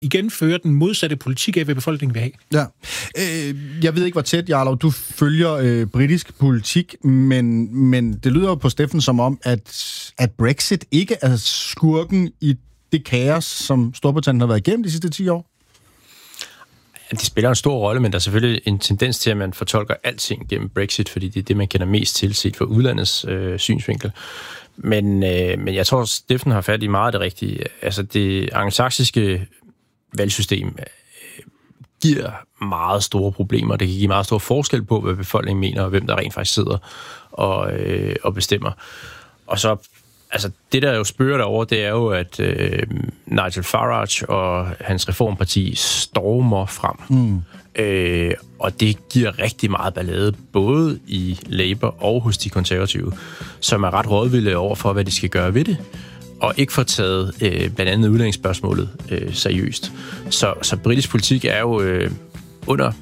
igen føre den modsatte politik af, hvad befolkningen vil have. Ja. Jeg ved ikke, hvor tæt, Jarlov, du følger britisk politik, men det lyder jo på Steffen som om, at Brexit ikke er skurken i det kaos, som Storbritannien har været igennem de sidste 10 år. Det spiller en stor rolle, men der er selvfølgelig en tendens til, at man fortolker alting gennem Brexit, fordi det er det, man kender mest til set fra udlandets synsvinkel. Men jeg tror, Steffen har fat i meget af det rigtige. Altså det angelsaksiske valgsystem giver meget store problemer. Det kan give meget stor forskel på, hvad befolkningen mener, og hvem der rent faktisk sidder og bestemmer. Og så, altså det der jo spørger derovre, det er jo, at Nigel Farage og hans reformparti stormer frem. Og det giver rigtig meget ballade, både i Labour og hos de konservative, som er ret rådvilde over for, hvad de skal gøre ved det, og ikke får taget blandt andet udlændingsspørgsmålet seriøst. Så britisk politik er jo under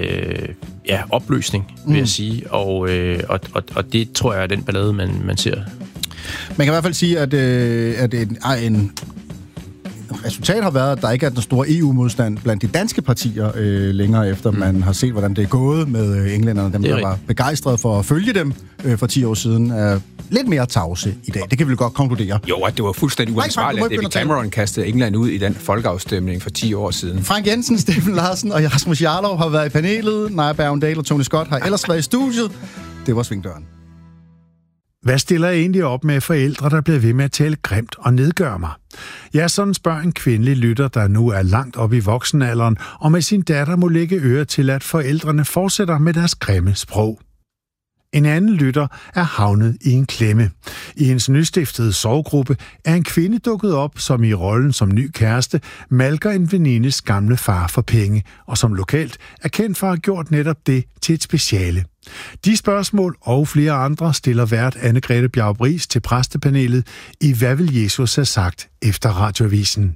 opløsning, vil jeg sige, og det tror jeg er den ballade, man ser. Man kan i hvert fald sige, at en resultat har været, at der ikke er den store EU-modstand blandt de danske partier længere efter, man har set, hvordan det er gået med englænderne. Dem, der var begejstrede for at følge dem for 10 år siden, er lidt mere tavse i dag. Det kan vi godt konkludere. Jo, at det var fuldstændig uansvarligt, at David Cameron kastede England ud i den folkeafstemning for 10 år siden. Frank Jensen, Steffen Larsen og Rasmus Jarlov har været i panelet. Naja Bergendal og Tony Scott har ellers været i studiet. Det var Svingdøren. Hvad stiller jeg egentlig op med forældre, der bliver ved med at tale grimt og nedgøre mig? Ja, sådan spørger en kvindelig lytter, der nu er langt op i voksenalderen, og med sin datter må lægge øre til, at forældrene fortsætter med deres grimme sprog. En anden lytter er havnet i en klemme. I hendes nystiftede sorggruppe er en kvinde dukket op, som i rollen som ny kæreste malker en venindes gamle far for penge, og som lokalt er kendt for at have gjort netop det til et speciale. De spørgsmål og flere andre stiller vært Anne-Grethe Bjarup-Riis til præstepanelet i Hvad vil Jesus have sagt efter Radioavisen.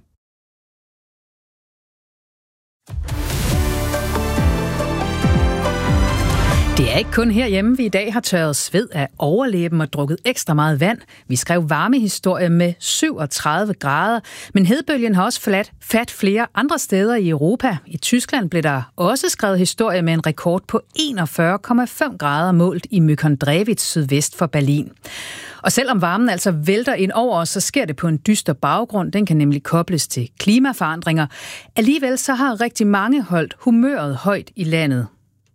Det er ikke kun herhjemme, vi i dag har tørret sved af overlæben og drukket ekstra meget vand. Vi skrev varmehistorie med 37 grader, men hedebølgen har også fat flere andre steder i Europa. I Tyskland blev der også skrevet historie med en rekord på 41,5 grader målt i Mykondrevitz sydvest for Berlin. Og selvom varmen altså vælter ind over os, så sker det på en dyster baggrund. Den kan nemlig kobles til klimaforandringer. Alligevel så har rigtig mange holdt humøret højt i landet.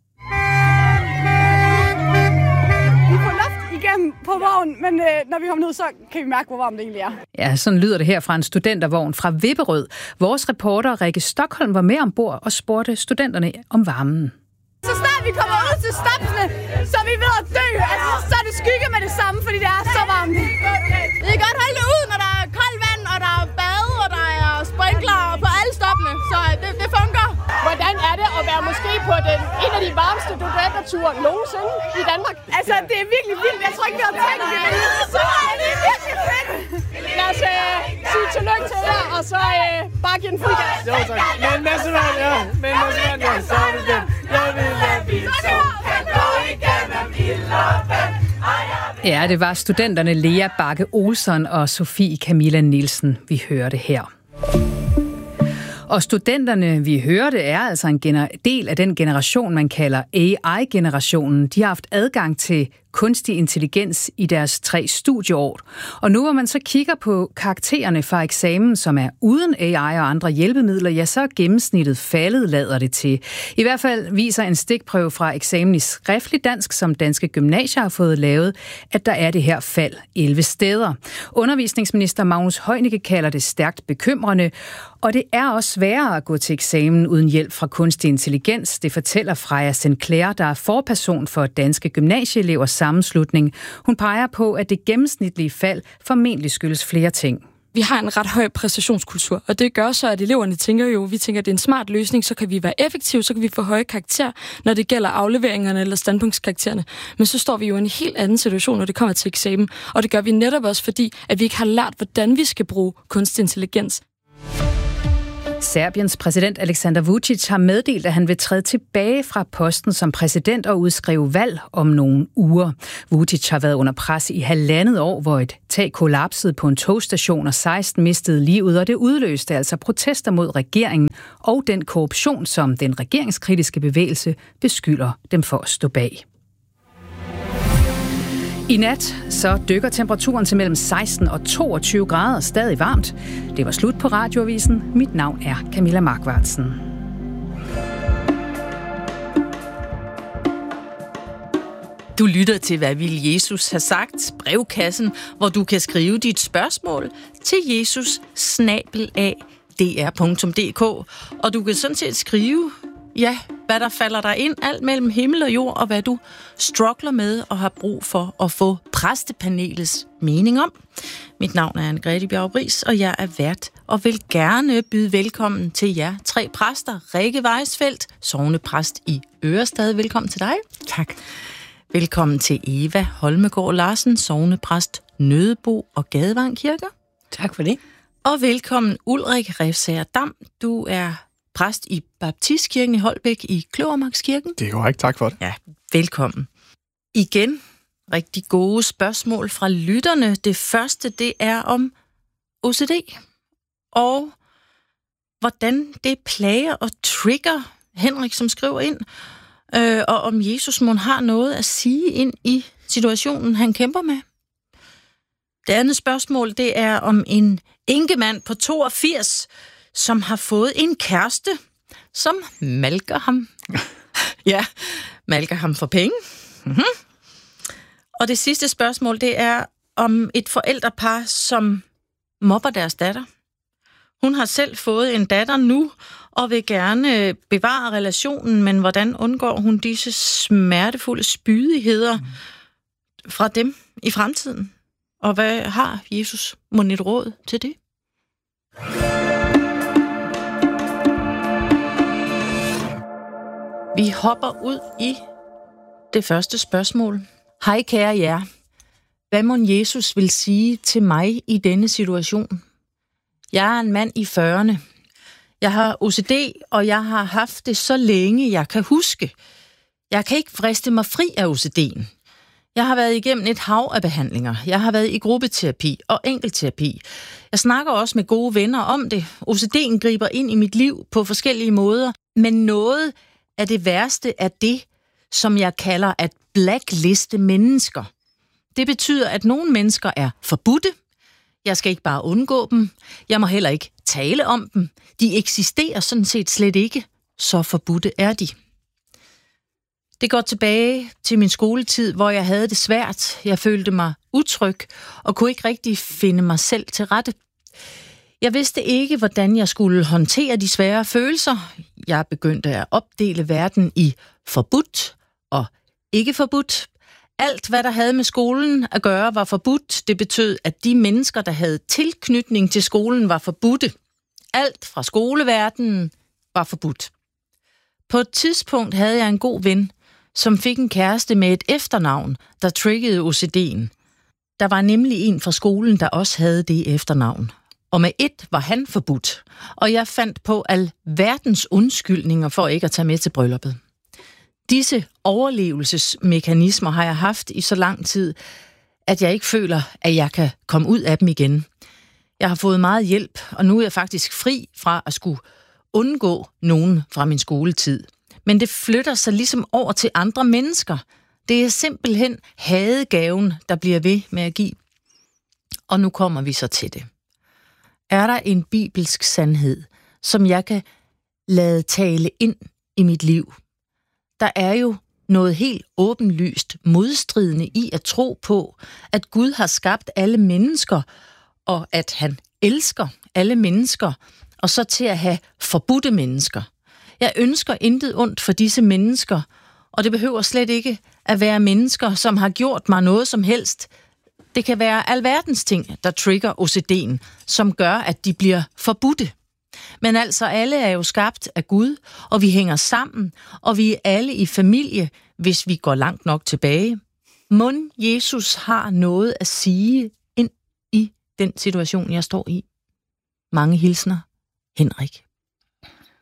På vognen, men når vi kommer ned, så kan vi mærke, hvor varmt det egentlig er. Ja, sådan lyder det her fra en studentervogn fra Vipperød. Vores reporter Rikke Stockholm var med ombord og spurgte studenterne om varmen. Så snart vi kommer ud til stopsene, så er vi ved at dø. Altså, så er det skygge med det samme, fordi det er så varmt. Vi kan godt holde det ud, når der er koldt vand, og der er bade, og der er sprinkler på alle stoppene, så det fungerer. Hvordan er det at være måske på en af de varmeste studenterture nogensinde i Danmark? Altså, det er virkelig vildt. Jeg tror ikke, vi har tænkt det. Så er det virkelig fedt. Lad os sige tillykke til jer, og så bare give en fri gas. Jo, tak. Men Madsevand, ja. Så er det den. Jeg vil være vildt, så kan gå igennem ild og vand. Ja, det var studenterne Lea Bakke Olsen og Sofie Camilla Nielsen, vi hørte her. Og studenterne, vi hørte, er altså en del af den generation, man kalder AI-generationen. De har haft adgang til kunstig intelligens i deres 3 studieår. Og nu hvor man så kigger på karaktererne fra eksamen, som er uden AI og andre hjælpemidler, ja, så er gennemsnittet faldet, lader det til. I hvert fald viser en stikprøve fra eksamen i skriftlig dansk, som danske gymnasier har fået lavet, at der er det her fald 11 steder. Undervisningsminister Magnus Heunicke kalder det stærkt bekymrende, og det er også sværere at gå til eksamen uden hjælp fra kunstig intelligens. Det fortæller Freja Sinclair, der er forperson for danske gymnasieelevers sammenslutning. Hun peger på, at det gennemsnitlige fald formentlig skyldes flere ting. Vi har en ret høj præstationskultur, og det gør så, at eleverne tænker, at det er en smart løsning, så kan vi være effektive, så kan vi få høje karakterer, når det gælder afleveringerne eller standpunktskaraktererne. Men så står vi jo i en helt anden situation, når det kommer til eksamen, og det gør vi netop også, fordi at vi ikke har lært, hvordan vi skal bruge kunstig intelligens. Serbiens præsident Aleksandar Vučić har meddelt, at han vil træde tilbage fra posten som præsident og udskrive valg om nogle uger. Vučić har været under pres i 1,5 år, hvor et tag kollapsede på en togstation, og 16 mistede livet, og det udløste altså protester mod regeringen og den korruption, som den regeringskritiske bevægelse beskylder dem for at stå bag. I nat så dykker temperaturen til mellem 16 og 22 grader, stadig varmt. Det var slut på Radioavisen. Mit navn er Camilla Markvartsen. Du lytter til, hvad ville Jesus have sagt? Brevkassen, hvor du kan skrive dit spørgsmål til jesus@dr.dk. Og du kan sådan set skrive, hvad der falder dig ind, alt mellem himmel og jord, og hvad du struggler med og har brug for at få præstepanelets mening om. Mit navn er Anne-Grethe Bjarup Riis, og jeg er vært og vil gerne byde velkommen til jer 3 præster. Rikke Weisfeldt, sognepræst i Ørestad. Velkommen til dig. Tak. Velkommen til Eva Holmegaard Larsen, sognepræst Nødebo og Gadevang Kirker. Tak for det. Og velkommen Ulrik Refsager Dam. Du er præst i Baptistkirken i Holbæk i Kløvermarkskirken. Det er korrekt, tak for det. Ja, velkommen. Igen, rigtig gode spørgsmål fra lytterne. Det første, det er om OCD, og hvordan det plager og trigger Henrik, som skriver ind, og om Jesus mon har noget at sige ind i situationen, han kæmper med. Det andet spørgsmål, det er om en enkemand på 82, som har fået en kæreste, som malker ham. Malker ham for penge. Mm-hmm. Og det sidste spørgsmål, det er om et forældrepar, som mobber deres datter. Hun har selv fået en datter nu, og vil gerne bevare relationen, men hvordan undgår hun disse smertefulde spydigheder fra dem i fremtiden? Og hvad har Jesus mon et råd til det? Vi hopper ud i det første spørgsmål. Hej kære jer. Hvad mon Jesus vil sige til mig i denne situation? Jeg er en mand i 40'erne. Jeg har OCD, og jeg har haft det så længe, jeg kan huske. Jeg kan ikke vriste mig fri af OCD'en. Jeg har været igennem et hav af behandlinger. Jeg har været i gruppeterapi og enkeltterapi. Jeg snakker også med gode venner om det. OCD'en griber ind i mit liv på forskellige måder, men noget af det værste er det, som jeg kalder at blackliste mennesker. Det betyder, at nogle mennesker er forbudte. Jeg skal ikke bare undgå dem. Jeg må heller ikke tale om dem. De eksisterer sådan set slet ikke. Så forbudte er de. Det går tilbage til min skoletid, hvor jeg havde det svært. Jeg følte mig utryg og kunne ikke rigtig finde mig selv til rette. Jeg vidste ikke, hvordan jeg skulle håndtere de svære følelser. Jeg begyndte at opdele verden i forbudt og ikke forbudt. Alt, hvad der havde med skolen at gøre, var forbudt. Det betød, at de mennesker, der havde tilknytning til skolen, var forbudte. Alt fra skoleverdenen var forbudt. På et tidspunkt havde jeg en god ven, som fik en kæreste med et efternavn, der triggede OCD'en. Der var nemlig en fra skolen, der også havde det efternavn. Og med et var han forbudt, og jeg fandt på alverdens undskyldninger for ikke at tage med til brylluppet. Disse overlevelsesmekanismer har jeg haft i så lang tid, at jeg ikke føler, at jeg kan komme ud af dem igen. Jeg har fået meget hjælp, og nu er jeg faktisk fri fra at skulle undgå nogen fra min skoletid. Men det flytter sig ligesom over til andre mennesker. Det er simpelthen hadegaven, der bliver ved med at give. Og nu kommer vi så til det. Er der en bibelsk sandhed, som jeg kan lade tale ind i mit liv? Der er jo noget helt åbenlyst modstridende i at tro på, at Gud har skabt alle mennesker, og at han elsker alle mennesker, og så til at have forbudte mennesker. Jeg ønsker intet ondt for disse mennesker, og det behøver slet ikke at være mennesker, som har gjort mig noget som helst. Det kan være alverdens ting, der trigger OCD'en, som gør, at de bliver forbudte. Men altså, alle er jo skabt af Gud, og vi hænger sammen, og vi er alle i familie, hvis vi går langt nok tilbage. Mon Jesus har noget at sige ind i den situation, jeg står i. Mange hilsner, Henrik.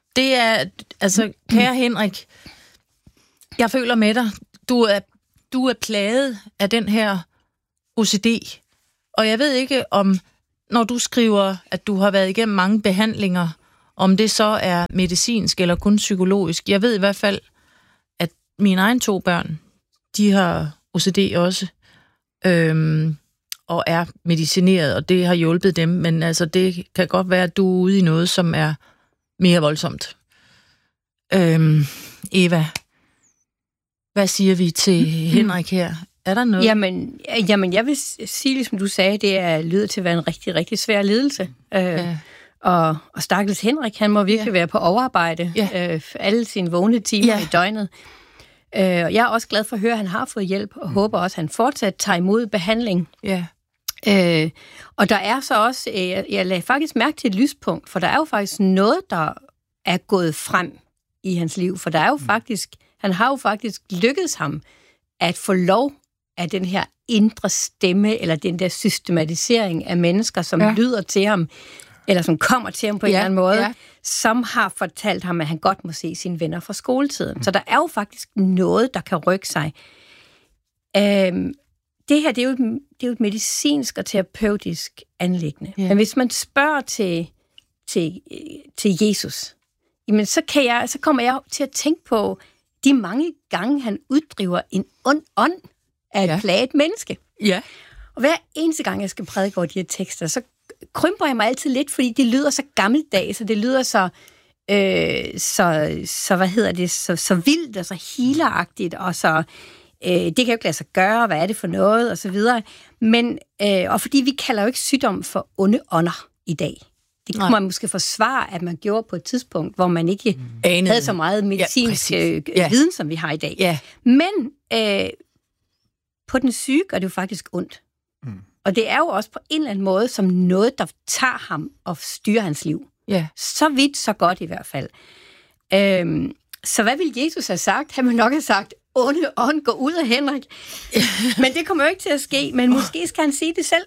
det er, altså, kære Henrik, jeg føler med dig. Du er plaget af den her OCD. Og jeg ved ikke om, når du skriver, at du har været igennem mange behandlinger, om det så er medicinsk eller kun psykologisk. Jeg ved i hvert fald, at mine egne 2 børn, de har OCD også, og er medicineret, og det har hjulpet dem. Men altså, det kan godt være, at du er ude i noget, som er mere voldsomt. Eva, hvad siger vi til Henrik her? Er der noget? Jamen, jeg vil sige, ligesom du sagde, det lyder til at være en rigtig, rigtig svær lidelse. Og stakkels Henrik, han må virkelig være på overarbejde alle sine vågne timer i døgnet. Jeg er også glad for at høre, at han har fået hjælp, og håber også, at han fortsat tager imod behandling. Og der er så også, jeg lagde faktisk mærke til et lyspunkt, for der er jo faktisk noget, der er gået frem i hans liv, for der er jo faktisk, han har jo faktisk lykkedes ham at få lov af den her indre stemme, eller den der systematisering af mennesker, som lyder til ham, eller som kommer til ham på en eller anden måde, som har fortalt ham, at han godt må se sine venner fra skoletiden. Så der er jo faktisk noget, der kan rykke sig. Det her, det er jo et medicinsk og terapeutisk anliggende. Men hvis man spørger til Jesus, jamen så kommer jeg til at tænke på de mange gange, han uddriver en ond ånd af et plaget menneske. Og hver eneste gang, jeg skal prædike over de her tekster, så krymper jeg mig altid lidt, fordi det lyder så gammeldags, og det lyder så så vildt og så healeragtigt, og så det kan jo ikke lade sig gøre, hvad er det for noget, og så videre. Men, og fordi vi kalder jo ikke sygdom for onde ånder i dag. Det kunne man måske forsvare, at man gjorde på et tidspunkt, hvor man ikke havde så meget medicinsk viden, som vi har i dag. Men på den syge er det jo faktisk ondt. Og det er jo også på en eller anden måde som noget, der tager ham og styrer hans liv. Så vidt, så godt i hvert fald. Så hvad ville Jesus have sagt? Han ville nok have sagt, onde ånd, gå ud af Henrik. Men det kommer jo ikke til at ske, men måske skal han sige det selv.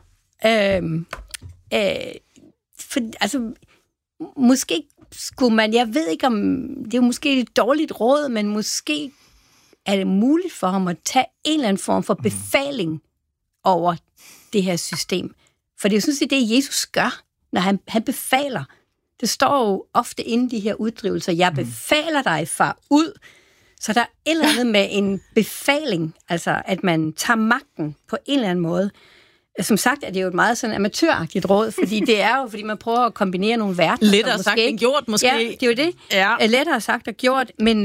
Måske skulle man, jeg ved ikke om, det er jo måske et dårligt råd, men måske er det muligt for ham at tage en eller anden form for befaling over det her system. For det er jo sådan set det, Jesus gør, når han befaler. Det står jo ofte inde i de her uddrivelser, jeg befaler dig, far, ud. Så der er et eller andet med en befaling, altså at man tager magten på en eller anden måde. Som sagt er det jo et meget sådan amatøragtigt råd, fordi det er jo, fordi man prøver at kombinere nogle verdener. Lettere sagt end gjort, måske. Ja, det er jo det. Ja. Lettere sagt og gjort, men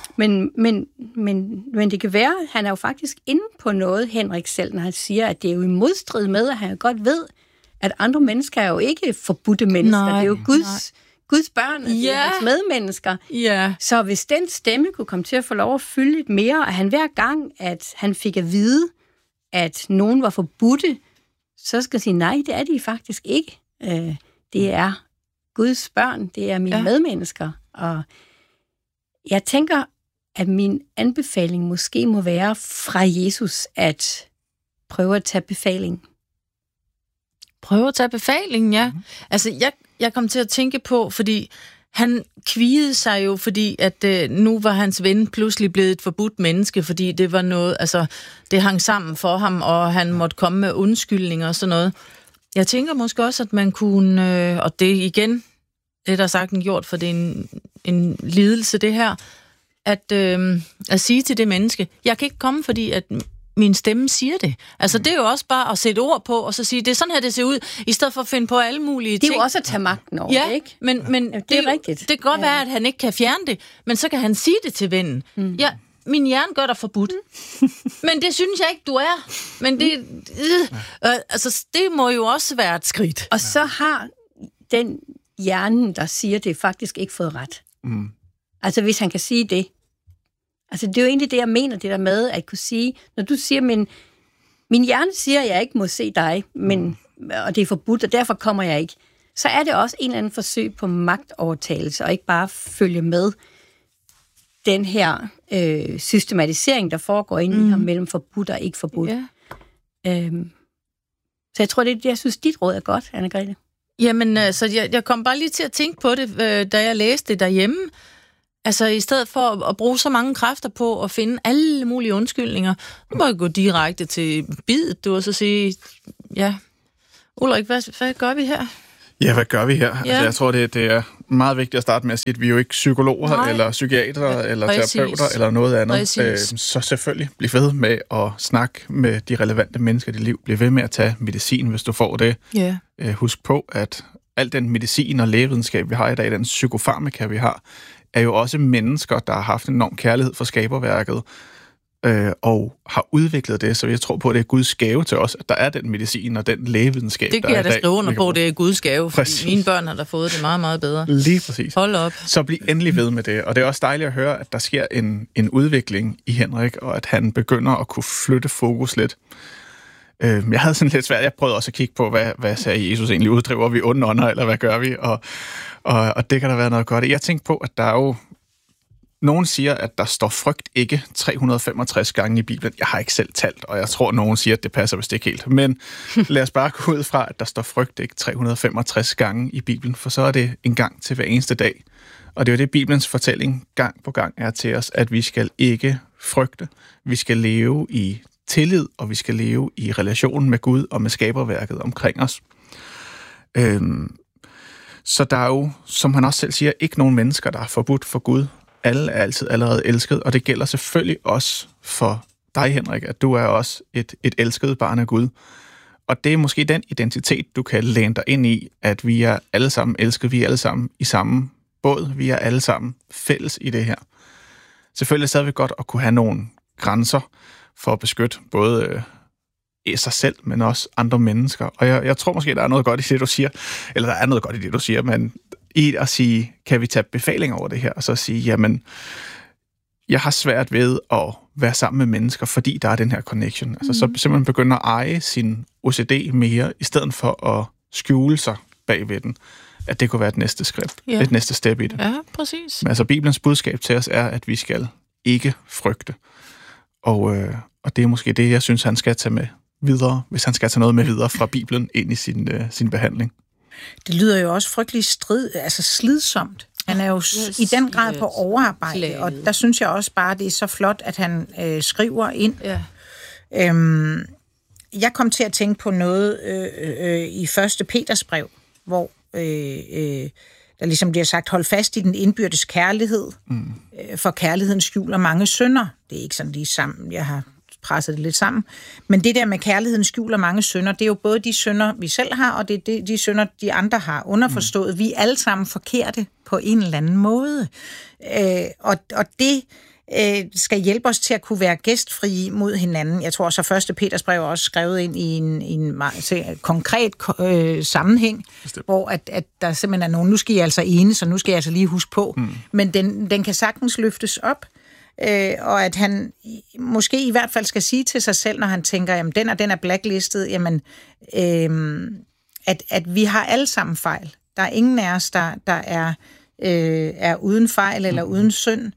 det kan være, han er jo faktisk inde på noget, Henrik selv, når han siger, at det er jo i modstrid med, at han godt ved, at andre mennesker er jo ikke forbudte mennesker. Nej, det er jo Guds børn, og det er hans medmennesker. Så hvis den stemme kunne komme til at få lov at fylde lidt mere, og han hver gang, at han fik at vide, at nogen var forbudte, så skal jeg sige, nej, det er de faktisk ikke. Det er Guds børn, det er mine medmennesker. Og jeg tænker, at min anbefaling måske må være fra Jesus, at prøve at tage befaling. Prøve at tage befaling, ja. Altså, jeg kom til at tænke på, fordi han kviede sig jo, fordi at nu var hans ven pludselig blevet et forbudt menneske, fordi det var noget, altså det hang sammen for ham, og han måtte komme med undskyldninger og sådan noget. Jeg tænker måske også, at man kunne, og det igen, det der sagt en gjort, for det er en lidelse det her, at sige til det menneske, jeg kan ikke komme, fordi at min stemme siger det. Altså, det er jo også bare at sætte ord på, og så sige, det er sådan her, det ser ud, i stedet for at finde på alle mulige ting. Det er jo også at tage magten over det, ikke? Men det er rigtigt. Det kan godt være, at han ikke kan fjerne det, men så kan han sige det til vennen. Ja, min hjerne gør dig forbudt. Men det synes jeg ikke, du er. Men det, altså, det må jo også være et skridt. Og så har den hjernen, der siger det, faktisk ikke fået ret. Altså, hvis han kan sige det. Altså, det er jo egentlig det, jeg mener, det der med at kunne sige, når du siger, min hjerne siger, at jeg ikke må se dig, og det er forbudt, og derfor kommer jeg ikke, så er det også en eller anden forsøg på magtovertagelse, og ikke bare følge med den her systematisering, der foregår inde i ham mellem forbudt og ikke forbudt. Så jeg tror, jeg synes, dit råd er godt, Anne-Grethe. Jamen, altså, jeg kom bare lige til at tænke på det, da jeg læste det derhjemme. Altså, i stedet for at bruge så mange kræfter på at finde alle mulige undskyldninger, så må jeg gå direkte til bidet, du, og så sige, ja, Ulrik, hvad gør vi her? Ja, hvad gør vi her? Ja. Altså, jeg tror, det er meget vigtigt at starte med at sige, at vi er jo ikke psykologer, eller psykiatere, eller terapeuter, eller noget andet. Så selvfølgelig, bliv ved med at snakke med de relevante mennesker i dit liv. Bliv ved med at tage medicin, hvis du får det. Yeah. Husk på, at al den medicin og lægevidenskab, vi har i dag, den psykofarmaka, vi har, er jo også mennesker, der har haft en enorm kærlighed for skaberværket, og har udviklet det, så jeg tror på, at det er Guds gave til os, at der er den medicin og den lægevidenskab, det der er i dag. Det giver jeg da skrive under på, det er Guds gave, fordi mine børn har da fået det meget, meget bedre. Lige præcis. Hold op. Så bliv endelig ved med det, og det er også dejligt at høre, at der sker en udvikling i Henrik, og at han begynder at kunne flytte fokus lidt. Jeg havde sådan lidt svært, jeg prøvede også at kigge på, hvad sagde Jesus egentlig, uddriver vi onde ånder, eller hvad gør vi, og det kan der være noget godt i. Jeg tænkte på, at der er jo nogen siger, at der står frygt ikke 365 gange i Bibelen. Jeg har ikke selv talt, og jeg tror, nogen siger, at det passer vist ikke helt. Men lad os bare gå ud fra, at der står frygt ikke 365 gange i Bibelen, for så er det en gang til hver eneste dag. Og det er jo det, Bibelens fortælling gang på gang er til os, at vi skal ikke frygte. Vi skal leve i tillid, og vi skal leve i relationen med Gud og med skaberværket omkring os. Så der er jo, som han også selv siger, ikke nogen mennesker, der er forbudt for Gud. Alle er altid allerede elsket, og det gælder selvfølgelig også for dig, Henrik, at du er også et elsket barn af Gud. Og det er måske den identitet, du kan læne dig ind i, at vi er alle sammen elsket, vi er alle sammen i samme båd, vi er alle sammen fælles i det her. Selvfølgelig er det stadigvæk godt at kunne have nogle grænser for at beskytte både sig selv, men også andre mennesker. Og jeg tror måske, der er noget godt i det, du siger, eller der er noget godt i det, du siger, men i at sige, kan vi tage befaling over det her, og så sige, jamen, jeg har svært ved at være sammen med mennesker, fordi der er den her connection. Altså, så simpelthen begynder at eje sin OCD mere, i stedet for at skjule sig bagved den, at det kunne være et næste skridt, et næste step i det. Ja, præcis. Men altså, Bibelens budskab til os er, at vi skal ikke frygte. Og det er måske det, jeg synes, han skal tage med videre, hvis han skal tage noget med videre fra Bibelen ind i sin behandling. Det lyder jo også frygtelig slidsomt. Han er jo i den grad på overarbejde, og der synes jeg også bare, det er så flot, at han skriver ind. Ja. Jeg kom til at tænke på noget i 1. Peters brev, hvor der ligesom bliver sagt, hold fast i den indbyrdes kærlighed, for kærligheden skjuler mange synder. Det er ikke sådan lige sammen, jeg har presset det lidt sammen. Men det der med kærligheden skjuler mange synder, det er jo både de synder, vi selv har, og det er de synder, de andre har. Underforstået, vi er alle sammen forkerte på en eller anden måde. Og det skal hjælpe os til at kunne være gæstfrie mod hinanden. Jeg tror så 1. Peters brev er også skrevet ind i en meget konkret sammenhæng, hvor at der simpelthen er nogen, nu skal I altså ene, så nu skal jeg altså lige huske på. Men den kan sagtens løftes op, og at han måske i hvert fald skal sige til sig selv, når han tænker, jamen den er blacklistet, jamen at vi har alle sammen fejl. Der er ingen af os, der er uden fejl eller uden synd.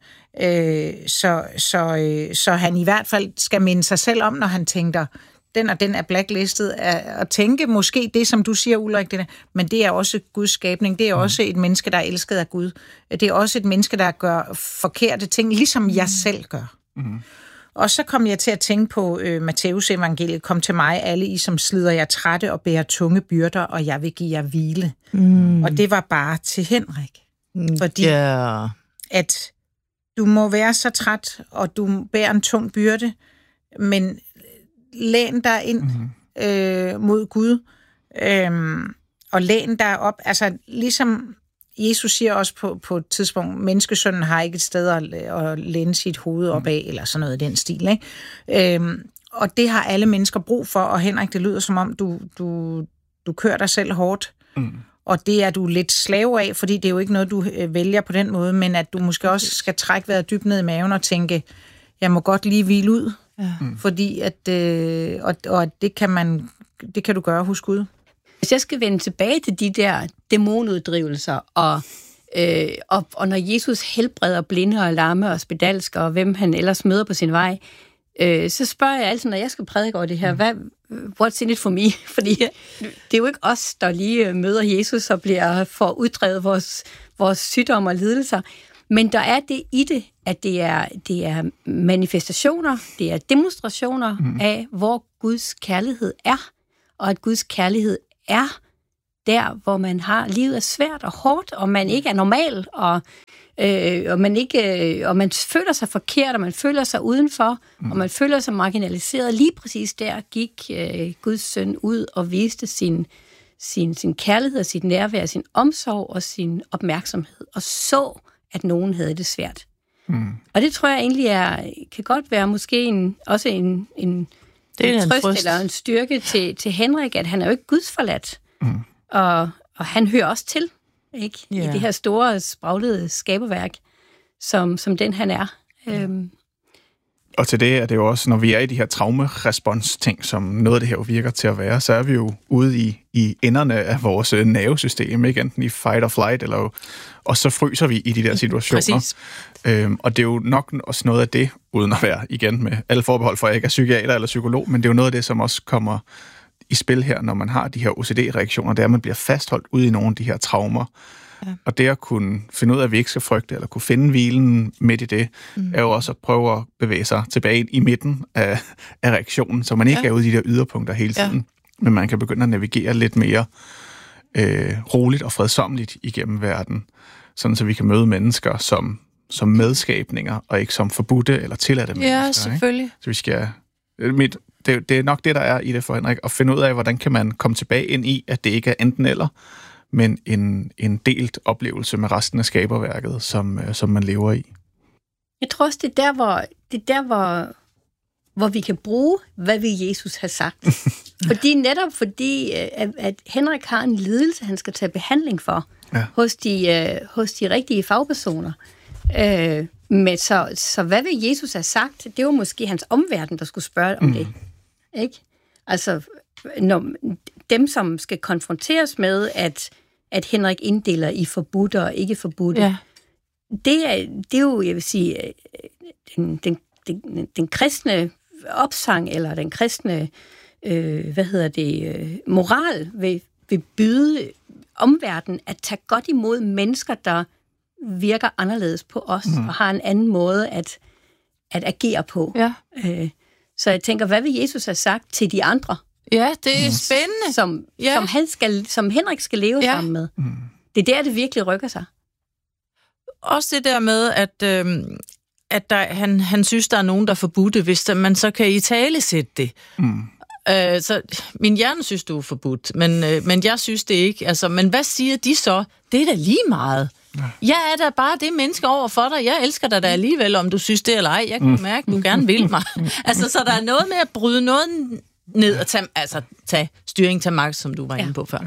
Så han i hvert fald skal minde sig selv om, når han tænker, den er blacklistet, at tænke måske det, som du siger, Ulrik, men det er også Guds skabning. Det er også et menneske, der er elsket af Gud. Det er også et menneske, der gør forkerte ting, ligesom jeg selv gør. Og så kom jeg til at tænke på Matteus evangeliet. Kom til mig, alle I, som slider jer trætte og bærer tunge byrder, og jeg vil give jer hvile. Og det var bare til Henrik. Fordi at du må være så træt, og du bærer en tung byrde, men læn dig ind mod Gud, og læn dig op. Altså, ligesom Jesus siger også på et tidspunkt, menneskesønnen har ikke et sted at læne sit hoved op af, eller sådan noget i den stil, ikke? Og det har alle mennesker brug for, og Henrik, det lyder som om, du kører dig selv hårdt, og det er du lidt slave af, fordi det er jo ikke noget, du vælger på den måde, men at du måske også skal trække vejret dybt ned i maven og tænke, jeg må godt lige hvile ud, fordi at det kan du gøre hos Gud. Hvis jeg skal vende tilbage til de der dæmonuddrivelser, og når Jesus helbreder blinde og lamme og spedalske, og hvem han ellers møder på sin vej, så spørger jeg altid, når jeg skal prædike over det her, what's in it for me? Fordi det er jo ikke os, der lige møder Jesus og får uddrevet vores sygdomme og lidelser. Men der er det i det, at det er manifestationer, det er demonstrationer af, hvor Guds kærlighed er. Og at Guds kærlighed er der, hvor man har livet er svært og hårdt, og man ikke er normal, og man føler sig forkert, og man føler sig udenfor, og man føler sig marginaliseret. Lige præcis der gik Guds søn ud og viste sin kærlighed, sit nærvær, sin omsorg og sin opmærksomhed, og så, at nogen havde det svært. Og det tror jeg egentlig kan godt være måske en trøst eller en styrke til Henrik, at han er jo ikke gudsforladt. Og han hører også til, ikke? I det her store, spraglede skaberværk, som den han er. Og til det er det jo også, når vi er i de her traumerespons-ting, som noget af det her jo virker til at være, så er vi jo ude i enderne af vores nervesystem, ikke? Enten i fight or flight, og så fryser vi i de der situationer. Præcis. Og det er jo nok også noget af det, uden at være igen med alle forbehold for, at jeg ikke er psykiater eller psykolog, men det er jo noget af det, som også kommer i spil her, når man har de her OCD-reaktioner, det er, at man bliver fastholdt ude i nogle af de her traumer. Ja. Og det at kunne finde ud af, at vi ikke skal frygte, eller kunne finde hvilen midt i det, er jo også at prøve at bevæge sig tilbage i midten af reaktionen, så man ikke er ude i de der yderpunkter hele tiden, men man kan begynde at navigere lidt mere roligt og fredsomligt igennem verden, sådan så vi kan møde mennesker som medskabninger, og ikke som forbudte eller tilladte mennesker. Ja, selvfølgelig. Ikke? Så vi skal... Det er nok det, der er i det for Henrik, at finde ud af, hvordan kan man komme tilbage ind i, at det ikke er enten eller, men en delt oplevelse med resten af skaberværket, som man lever i. Jeg tror også, det er der, hvor vi kan bruge, hvad vil Jesus have sagt. Fordi at Henrik har en lidelse, han skal tage behandling for hos de rigtige fagpersoner. Men så hvad vil Jesus have sagt? Det var måske hans omverden, der skulle spørge om det. Ikke? Altså, når dem, som skal konfronteres med, at Henrik inddeler i forbudte og ikke forbudte, det er jo, jeg vil sige, den kristne opsang, eller den kristne, moral vil byde omverdenen at tage godt imod mennesker, der virker anderledes på os, og har en anden måde at agere på. Ja. Så jeg tænker, hvad vil Jesus have sagt til de andre? Ja, det er spændende. Som Henrik skal leve sammen med. Det er der, det virkelig rykker sig. Også det der med, at han synes, der er nogen, der er forbudte, hvis man så kan italesætte det. Så min hjerne synes, du er forbudt, men jeg synes det ikke. Altså, men hvad siger de så? Det er da lige meget. Jeg er da bare det menneske over for dig. Jeg elsker dig da alligevel, om du synes det eller ej. Jeg kan mærke, du gerne vil mig. Altså, så der er noget med at bryde noget ned og tage styring, tage magt, som du var inde på før.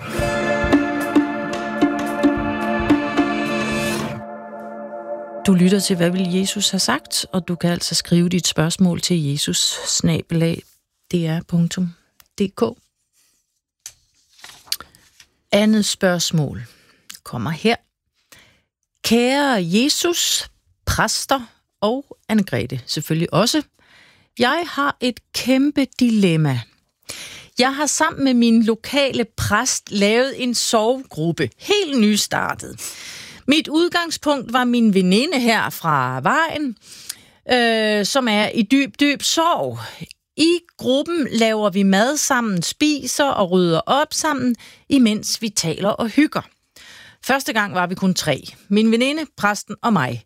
Du lytter til, hvad vil Jesus have sagt? Og du kan altså skrive dit spørgsmål til jesus@dr.dk. Andet spørgsmål kommer her. Kære Jesus, præster og Anne-Grethe selvfølgelig også. Jeg har et kæmpe dilemma. Jeg har sammen med min lokale præst lavet en sovegruppe, helt nystartet. Mit udgangspunkt var min veninde her fra vejen, som er i dyb sorg. I gruppen laver vi mad sammen, spiser og rydder op sammen, imens vi taler og hygger. Første gang var vi kun 3. Min veninde, præsten og mig.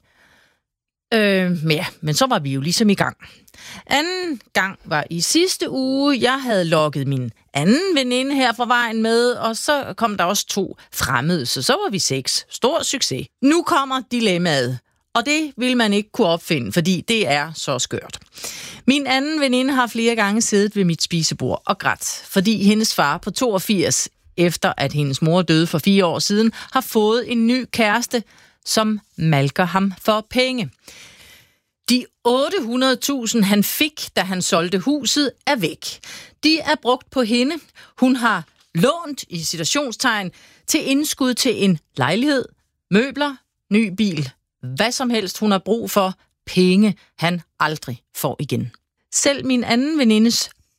Men så var vi jo ligesom i gang. Anden gang var i sidste uge. Jeg havde lukket min anden veninde her fra vejen med, og så kom der også 2 fremmede, så var vi 6. Stor succes. Nu kommer dilemmaet, og det vil man ikke kunne opfinde, fordi det er så skørt. Min anden veninde har flere gange siddet ved mit spisebord og grædt, fordi hendes far på 82, efter at hendes mor døde for 4 år siden, har fået en ny kæreste, som malker ham for penge. De 800.000, han fik, da han solgte huset, er væk. De er brugt på hende. Hun har lånt, i citationstegn, til indskud til en lejlighed, møbler, ny bil, hvad som helst hun har brug for, penge han aldrig får igen. Selv min anden venindes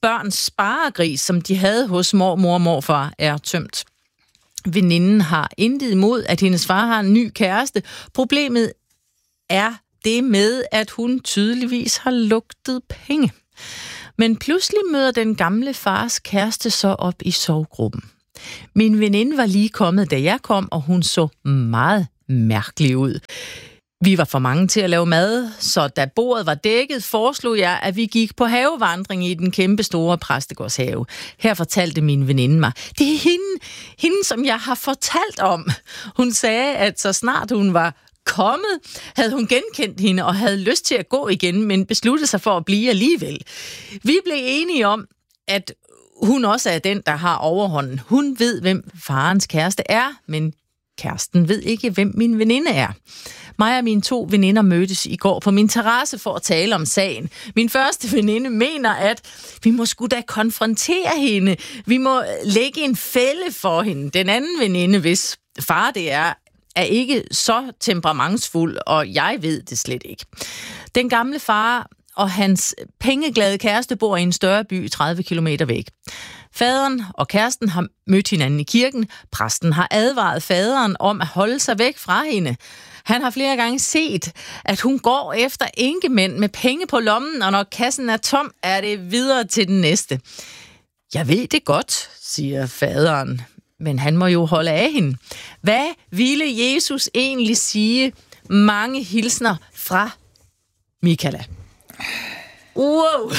børns sparegris, som de havde hos mormor og morfar, er tømt. Veninden har intet imod, at hendes far har en ny kæreste. Problemet er det med, at hun tydeligvis har lugtet penge. Men pludselig møder den gamle fars kæreste så op i sovegruppen. Min veninde var lige kommet, da jeg kom, og hun så meget mærkelig ud. Vi var for mange til at lave mad, så da bordet var dækket, foreslog jeg, at vi gik på havevandring i den kæmpe store præstegårdshave. Her fortalte min veninde mig, det er hende, som jeg har fortalt om. Hun sagde, at så snart hun var kommet, havde hun genkendt hende og havde lyst til at gå igen, men besluttede sig for at blive alligevel. Vi blev enige om, at hun også er den, der har overhånden. Hun ved, hvem farens kæreste er, men kæresten ved ikke, hvem min veninde er. Mig og mine 2 veninder mødtes i går på min terrasse for at tale om sagen. Min første veninde mener, at vi må sgu da konfrontere hende. Vi må lægge en fælde for hende. Den anden veninde, hvis far det er ikke så temperamentsfuld, og jeg ved det slet ikke. Den gamle far og hans pengeglade kæreste bor i en større by 30 kilometer væk. Faderen og kæresten har mødt hinanden i kirken. Præsten har advaret faderen om at holde sig væk fra hende. Han har flere gange set, at hun går efter enkemænd med penge på lommen, og når kassen er tom, er det videre til den næste. Jeg ved det godt, siger faderen, men han må jo holde af hende. Hvad ville Jesus egentlig sige? Mange hilsner fra Michaela. Wow!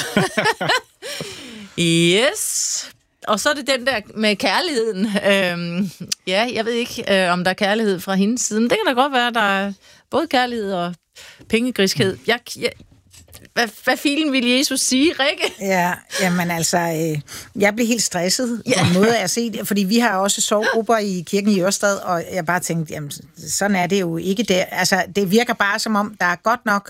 Yes. Og så er det den der med kærligheden. Ja, jeg ved ikke, om der er kærlighed fra hendes side. Det kan da godt være, der er både kærlighed og pengegriskhed. Hvad filen ville Jesus sige, Rikke? Ja, jamen altså, jeg blev helt stresset på en måde at se det, fordi vi har også sovegrupper i kirken i Ørestad, og jeg bare tænkte, jamen, sådan er det jo ikke der. Altså, det virker bare som om, der er godt nok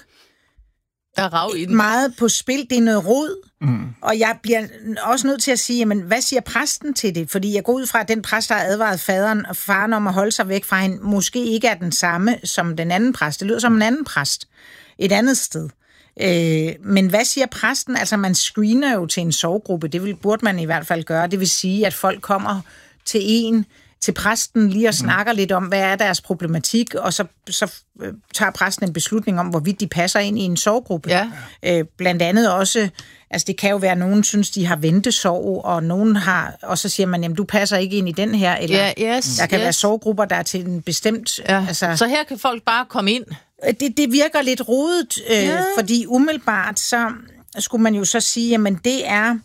meget på spil. Det er noget rod, og jeg bliver også nødt til at sige, jamen, hvad siger præsten til det? Fordi jeg går ud fra, at den præst, der har advaret faderen og faren om at holde sig væk fra hende, måske ikke er den samme som den anden præst. Det lyder som en anden præst et andet sted. Men hvad siger præsten? Altså, man screener jo til en sovegruppe. Burde man i hvert fald gøre. Det vil sige, at folk kommer til præsten lige og snakker lidt om, hvad er deres problematik, og så tager præsten en beslutning om, hvorvidt de passer ind i en sovegruppe. Ja. Blandt andet også, altså det kan jo være, at nogen synes, de har ventesorg, og nogen har, og så siger man, jamen du passer ikke ind i den her, eller der kan være sovegrupper, der er til en bestemt... Ja. Altså, så her kan folk bare komme ind? Det virker lidt rodet, fordi umiddelbart, så skulle man jo så sige, jamen det er...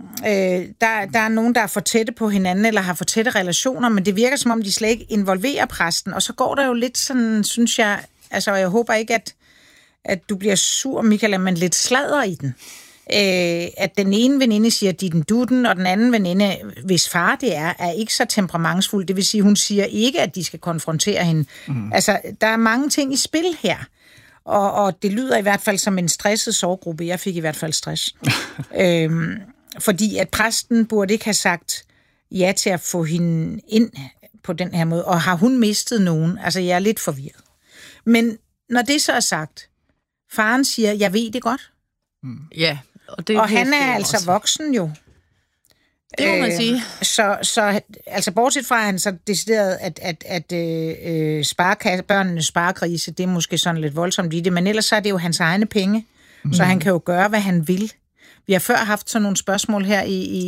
Der er nogen, der er for tætte på hinanden, eller har for tætte relationer, men det virker som om, de slet ikke involverer præsten, og så går der jo lidt sådan, synes jeg, altså jeg håber ikke, at du bliver sur, Michaela, men lidt sladder i den. At den ene veninde siger, at de er den dutten, og den anden veninde, hvis far det er ikke så temperamentsfuld, det vil sige, hun siger ikke, at de skal konfrontere hende. Altså, der er mange ting i spil her. Og det lyder i hvert fald som en stresset sorggruppe. Jeg fik i hvert fald stress. Fordi at præsten burde ikke have sagt ja til at få hende ind på den her måde. Og har hun mistet nogen? Altså, jeg er lidt forvirret. Men når det så er sagt, faren siger, jeg ved det godt. Ja. Og han er altså også voksen jo. Det må man sige. Så altså bortset fra, at han så decideret, at børnenes sparekrise, det er måske sådan lidt voldsomt i det, men ellers så er det jo hans egne penge, så han kan jo gøre, hvad han vil. Vi har før haft sådan nogle spørgsmål her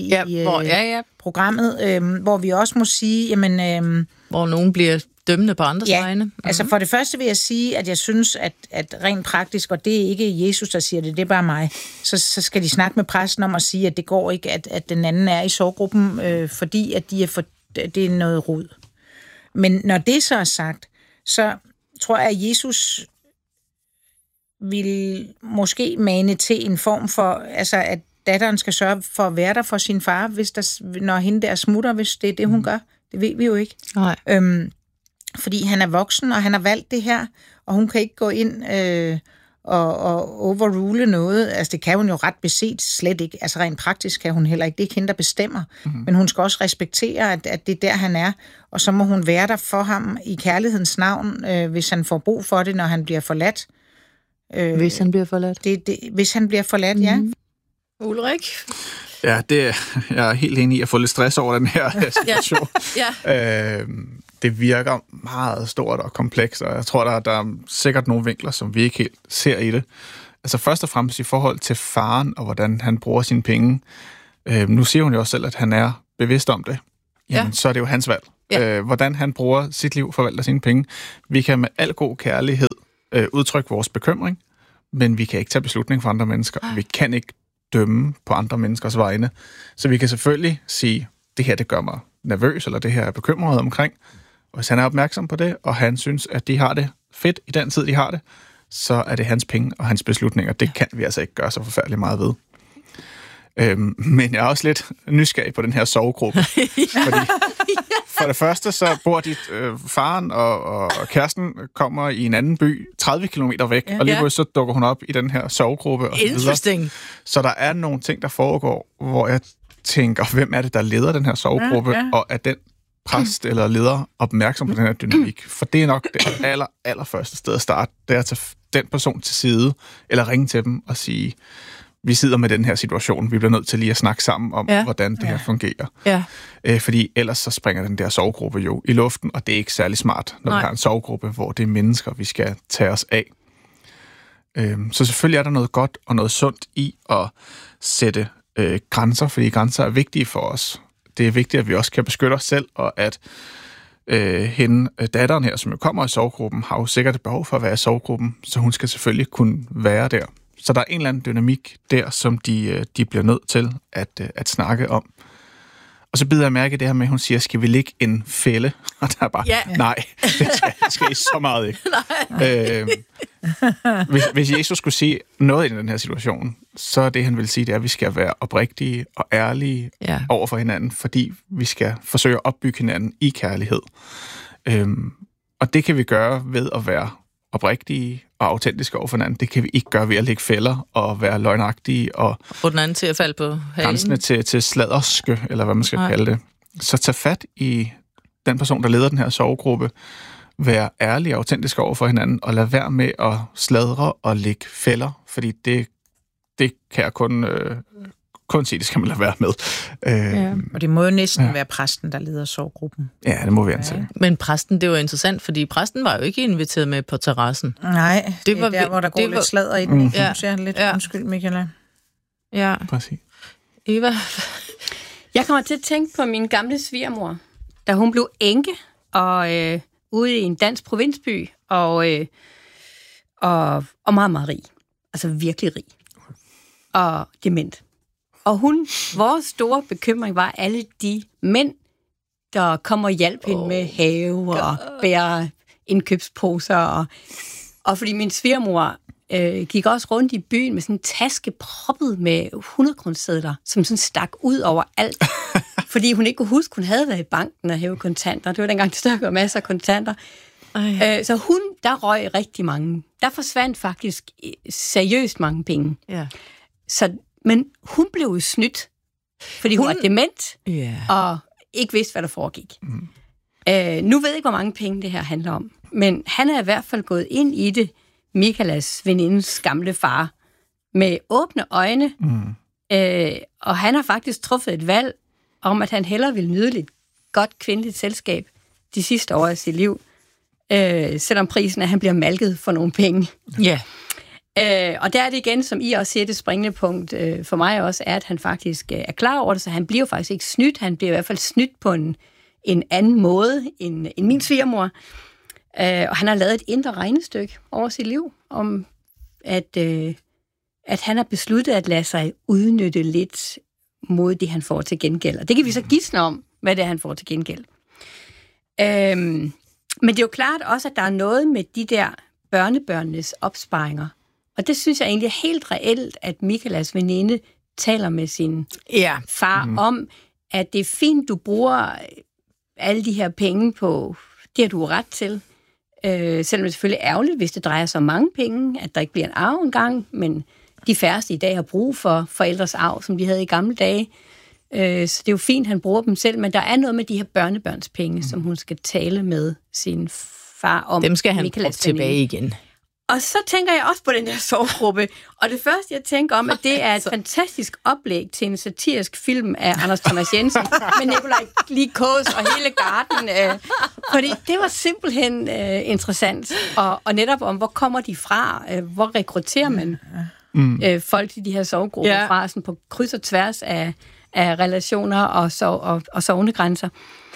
i programmet, hvor vi også må sige, jamen... hvor nogen bliver dømmende på andres vegne. Altså for det første vil jeg sige, at jeg synes, at rent praktisk, og det er ikke Jesus, der siger det, det er bare mig, så skal de snakke med præsten om at sige, at det går ikke, at den anden er i sorggruppen, fordi at det er noget rod. Men når det så er sagt, så tror jeg, at Jesus vil måske mane til en form for, altså at datteren skal sørge for at være der for sin far, når hende der smutter, hvis det er det, hun gør. Det ved vi jo ikke. Nej. Fordi han er voksen, og han har valgt det her, og hun kan ikke gå ind og overrule noget. Altså, det kan hun jo ret beset slet ikke. Altså, rent praktisk kan hun heller ikke. Det er ikke hende, der bestemmer. Men hun skal også respektere, at det er der, han er. Og så må hun være der for ham i kærlighedens navn, hvis han får brug for det, når han bliver forladt. Hvis han bliver forladt? Hvis han bliver forladt, ja. Ulrik? Ja, jeg er helt enig i at få lidt stress over den her situation. Ja. Det virker meget stort og komplekst, og jeg tror, der er sikkert nogle vinkler, som vi ikke helt ser i det. Altså først og fremmest i forhold til faren, og hvordan han bruger sine penge. Nu siger hun jo også selv, at han er bevidst om det. Jamen, så er det jo hans valg. Ja. Hvordan han bruger sit liv, forvalter sine penge. Vi kan med al god kærlighed udtrykke vores bekymring, men vi kan ikke tage beslutning for andre mennesker. Vi kan ikke dømme på andre menneskers vegne. Så vi kan selvfølgelig sige, det her det gør mig nervøs, eller det her er bekymret omkring. Og hvis han er opmærksom på det, og han synes, at de har det fedt i den tid, de har det, så er det hans penge og hans beslutninger. Det kan vi altså ikke gøre så forfærdeligt meget ved. Men jeg er også lidt nysgerrig på den her sovegruppe. Fordi for det første, så bor faren og kæresten kommer i en anden by 30 kilometer væk, og lige så dukker hun op i den her sovegruppe. Og Interesting. Så der er nogle ting, der foregår, hvor jeg tænker, hvem er det, der leder den her sovegruppe, og er den præst eller leder opmærksom på den her dynamik? For det er nok det allerførste sted at starte, det er at tage den person til side, eller ringe til dem og sige, vi sidder med den her situation, vi bliver nødt til lige at snakke sammen om, hvordan det her fungerer. Ja. Fordi ellers så springer den der sovegruppe jo i luften, og det er ikke særlig smart, når vi har en sovegruppe, hvor det er mennesker, vi skal tage os af. Så selvfølgelig er der noget godt og noget sundt i at sætte grænser, fordi grænser er vigtige for os. Det er vigtigt, at vi også kan beskytte os selv, og at datteren her, som jo kommer i sovegruppen, har jo sikkert et behov for at være i sovegruppen, så hun skal selvfølgelig kunne være der. Så der er en eller anden dynamik der, som de bliver nødt til at snakke om. Og så bider jeg mærke i det her med, at hun siger, skal vi lægge en fælde? Og der er bare, nej, det skal I så meget ikke. Hvis Jesus skulle sige noget i den her situation, så er det, han vil sige, det er, at vi skal være oprigtige og ærlige over for hinanden, fordi vi skal forsøge at opbygge hinanden i kærlighed. Og det kan vi gøre ved at være oprigtige og autentiske over for hinanden. Det kan vi ikke gøre ved at lægge fælder og være løgnagtige og få den anden til at falde på halen. Grænsende til sladderske, eller hvad man skal kalde det. Så tag fat i den person, der leder den her sovegruppe. Vær ærlig og autentisk over for hinanden, og lad være med at sladre og lægge fælder, fordi det kan jeg kun sige, det skal man lade være med. Og det må jo næsten være præsten, der leder sovegruppen. Ja, det må vi antage. Men præsten, det var interessant, fordi præsten var jo ikke inviteret med på terrassen. Nej, det var der, hvor der går lidt sladder i den. Lidt undskyld, Michaela. Ja. Præcis. Eva? Jeg kommer til at tænke på min gamle svigermor, da hun blev enke og ude i en dansk provinsby og meget, meget rig. Altså virkelig rig. Og dement. Og vores store bekymring var alle de mænd, der kommer og hjælper hende med have og bærer indkøbsposer. Og fordi min svigermor gik også rundt i byen med sådan en taske proppet med 100-kronesedler, som sådan stak ud over alt. Fordi hun ikke kunne huske, hun havde været i banken og hæve kontanter. Det var dengang, der stod masser af kontanter. Så der røg rigtig mange. Der forsvandt faktisk seriøst mange penge. Ja. Men hun blev jo snydt, fordi hun var dement og ikke vidste, hvad der foregik. Nu ved jeg ikke, hvor mange penge det her handler om, men han er i hvert fald gået ind i det, Michaelas venindes gamle far, med åbne øjne, og han har faktisk truffet et valg om, at han hellere vil nyde lidt godt kvindeligt selskab de sidste år af sit liv, selvom prisen er, at han bliver malket for nogle penge. Ja. Og der er det igen, som I også siger, det springende punkt for mig også, er, at han faktisk er klar over det, så han bliver jo faktisk ikke snydt. Han bliver i hvert fald snydt på en anden måde end min svigermor. Og han har lavet et indre regnestykke over sit liv, om at han har besluttet at lade sig udnytte lidt mod det, han får til gengæld. Og det kan vi så gisne om, hvad det er, han får til gengæld. Men det er jo klart også, at der er noget med de der børnebørnenes opsparinger. Og det synes jeg egentlig er helt reelt, at Michaelas veninde taler med sin far om, at det er fint, du bruger alle de her penge på det, har du ret til. Selvom det er selvfølgelig ærgerligt, hvis det drejer sig om mange penge, at der ikke bliver en arv engang, men de færreste i dag har brug for forældres arv, som de havde i gamle dage. Så det er jo fint, han bruger dem selv, men der er noget med de her børnebørnspenge, som hun skal tale med sin far om. Dem skal han bruge tilbage igen. Og så tænker jeg også på den der sovegruppe. Og det første, jeg tænker om, at det er et fantastisk oplæg til en satirisk film af Anders Thomas Jensen med Nikolaj Likås og hele garden. Fordi det var simpelthen interessant. Og netop om, hvor kommer de fra? Hvor rekrutterer man folk til de her sovegrupper fra? Sådan på kryds og tværs af relationer og sovnegrænser.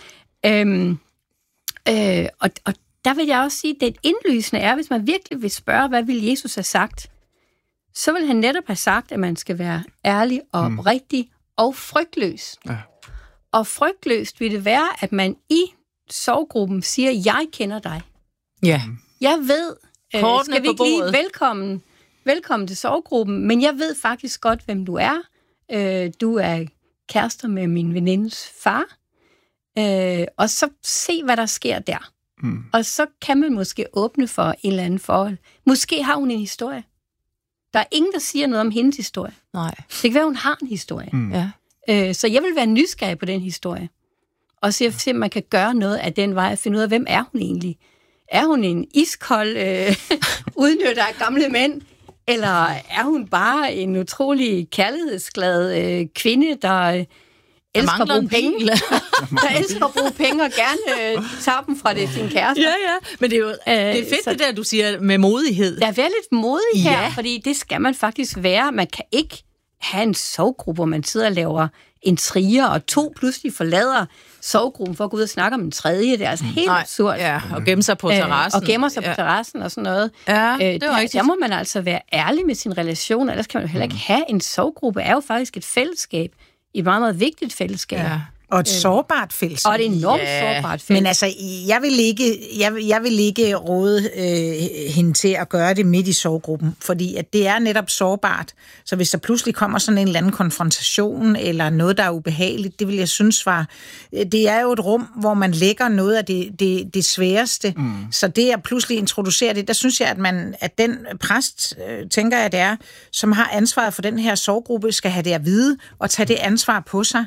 Og der vil jeg også sige, at det indlysende er, hvis man virkelig vil spørge, hvad vil Jesus have sagt, så vil han netop have sagt, at man skal være ærlig og oprigtig og frygtløs. Ja. Og frygtløst vil det være, at man i sorggruppen siger, jeg kender dig. Ja. Jeg ved, skal vi ikke lige velkommen til sorggruppen, men jeg ved faktisk godt, hvem du er. Du er kærester med min venindes far. Og så se, hvad der sker der. Og så kan man måske åbne for en eller anden forhold. Måske har hun en historie. Der er ingen, der siger noget om hendes historie. Nej. Det kan være, hun har en historie. Ja. Så jeg vil være nysgerrig på den historie. Og se, om man kan gøre noget af den vej, at finde ud af, hvem er hun egentlig? Er hun en iskold udnytter af gamle mænd? Eller er hun bare en utrolig kærlighedsglad kvinde, der elsker at bruge penge. Der elsker at bruge penge og gerne tager dem fra sin kæreste. Ja. Men det er jo det er fedt, det der, du siger, med modighed. Der er vel lidt modig her, fordi det skal man faktisk være. Man kan ikke have en sovegruppe, hvor man sidder og laver intriger, og 2 pludselig forlader sovegruppen for at gå ud og snakke om en tredje. Det er altså helt absurd. Ja, og gemme sig på terrassen. Og gemmer sig på terrassen og sådan noget. Ja, det var der må man altså være ærlig med sin relation, ellers kan man jo heller ikke have en sovegruppe. Er jo faktisk et fællesskab. Et meget, meget vigtigt fællesskab. Ja. Og et sårbart fællesskab. Og et enormt sårbart fællesskab. Men altså, jeg vil ikke råde hende til at gøre det midt i sorggruppen, fordi at det er netop sårbart. Så hvis der pludselig kommer sådan en eller anden konfrontation, eller noget, der er ubehageligt, det vil jeg synes var... Det er jo et rum, hvor man lægger noget af det sværeste. Så det at pludselig introducere det, der synes jeg, at den præst, tænker jeg det er, som har ansvaret for den her sorggruppe, skal have det at vide, og tage det ansvar på sig.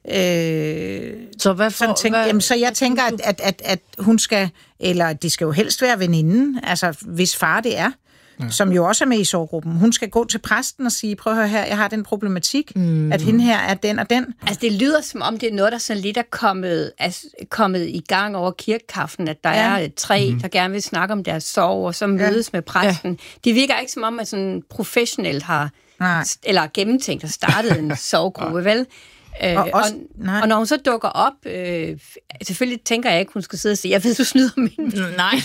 Så jeg tænker, at hun skal, eller det skal jo helst være veninden, altså hvis far det er, som jo også er med i sorggruppen. Hun skal gå til præsten og sige, prøv at høre her, jeg har den problematik, at hende her er den og den. Altså det lyder som om, det er noget, der sådan lidt er kommet i gang over kirkekaffen, at der er 3, der gerne vil snakke om deres sorg, og så mødes med præsten. Det virker ikke som om, at sådan professionelt har, eller gennemtænkt og startet en sorggruppe, vel? Og når hun så dukker op, selvfølgelig tænker jeg ikke, hun skal sidde og sige, jeg ved, du snyder min. Nej.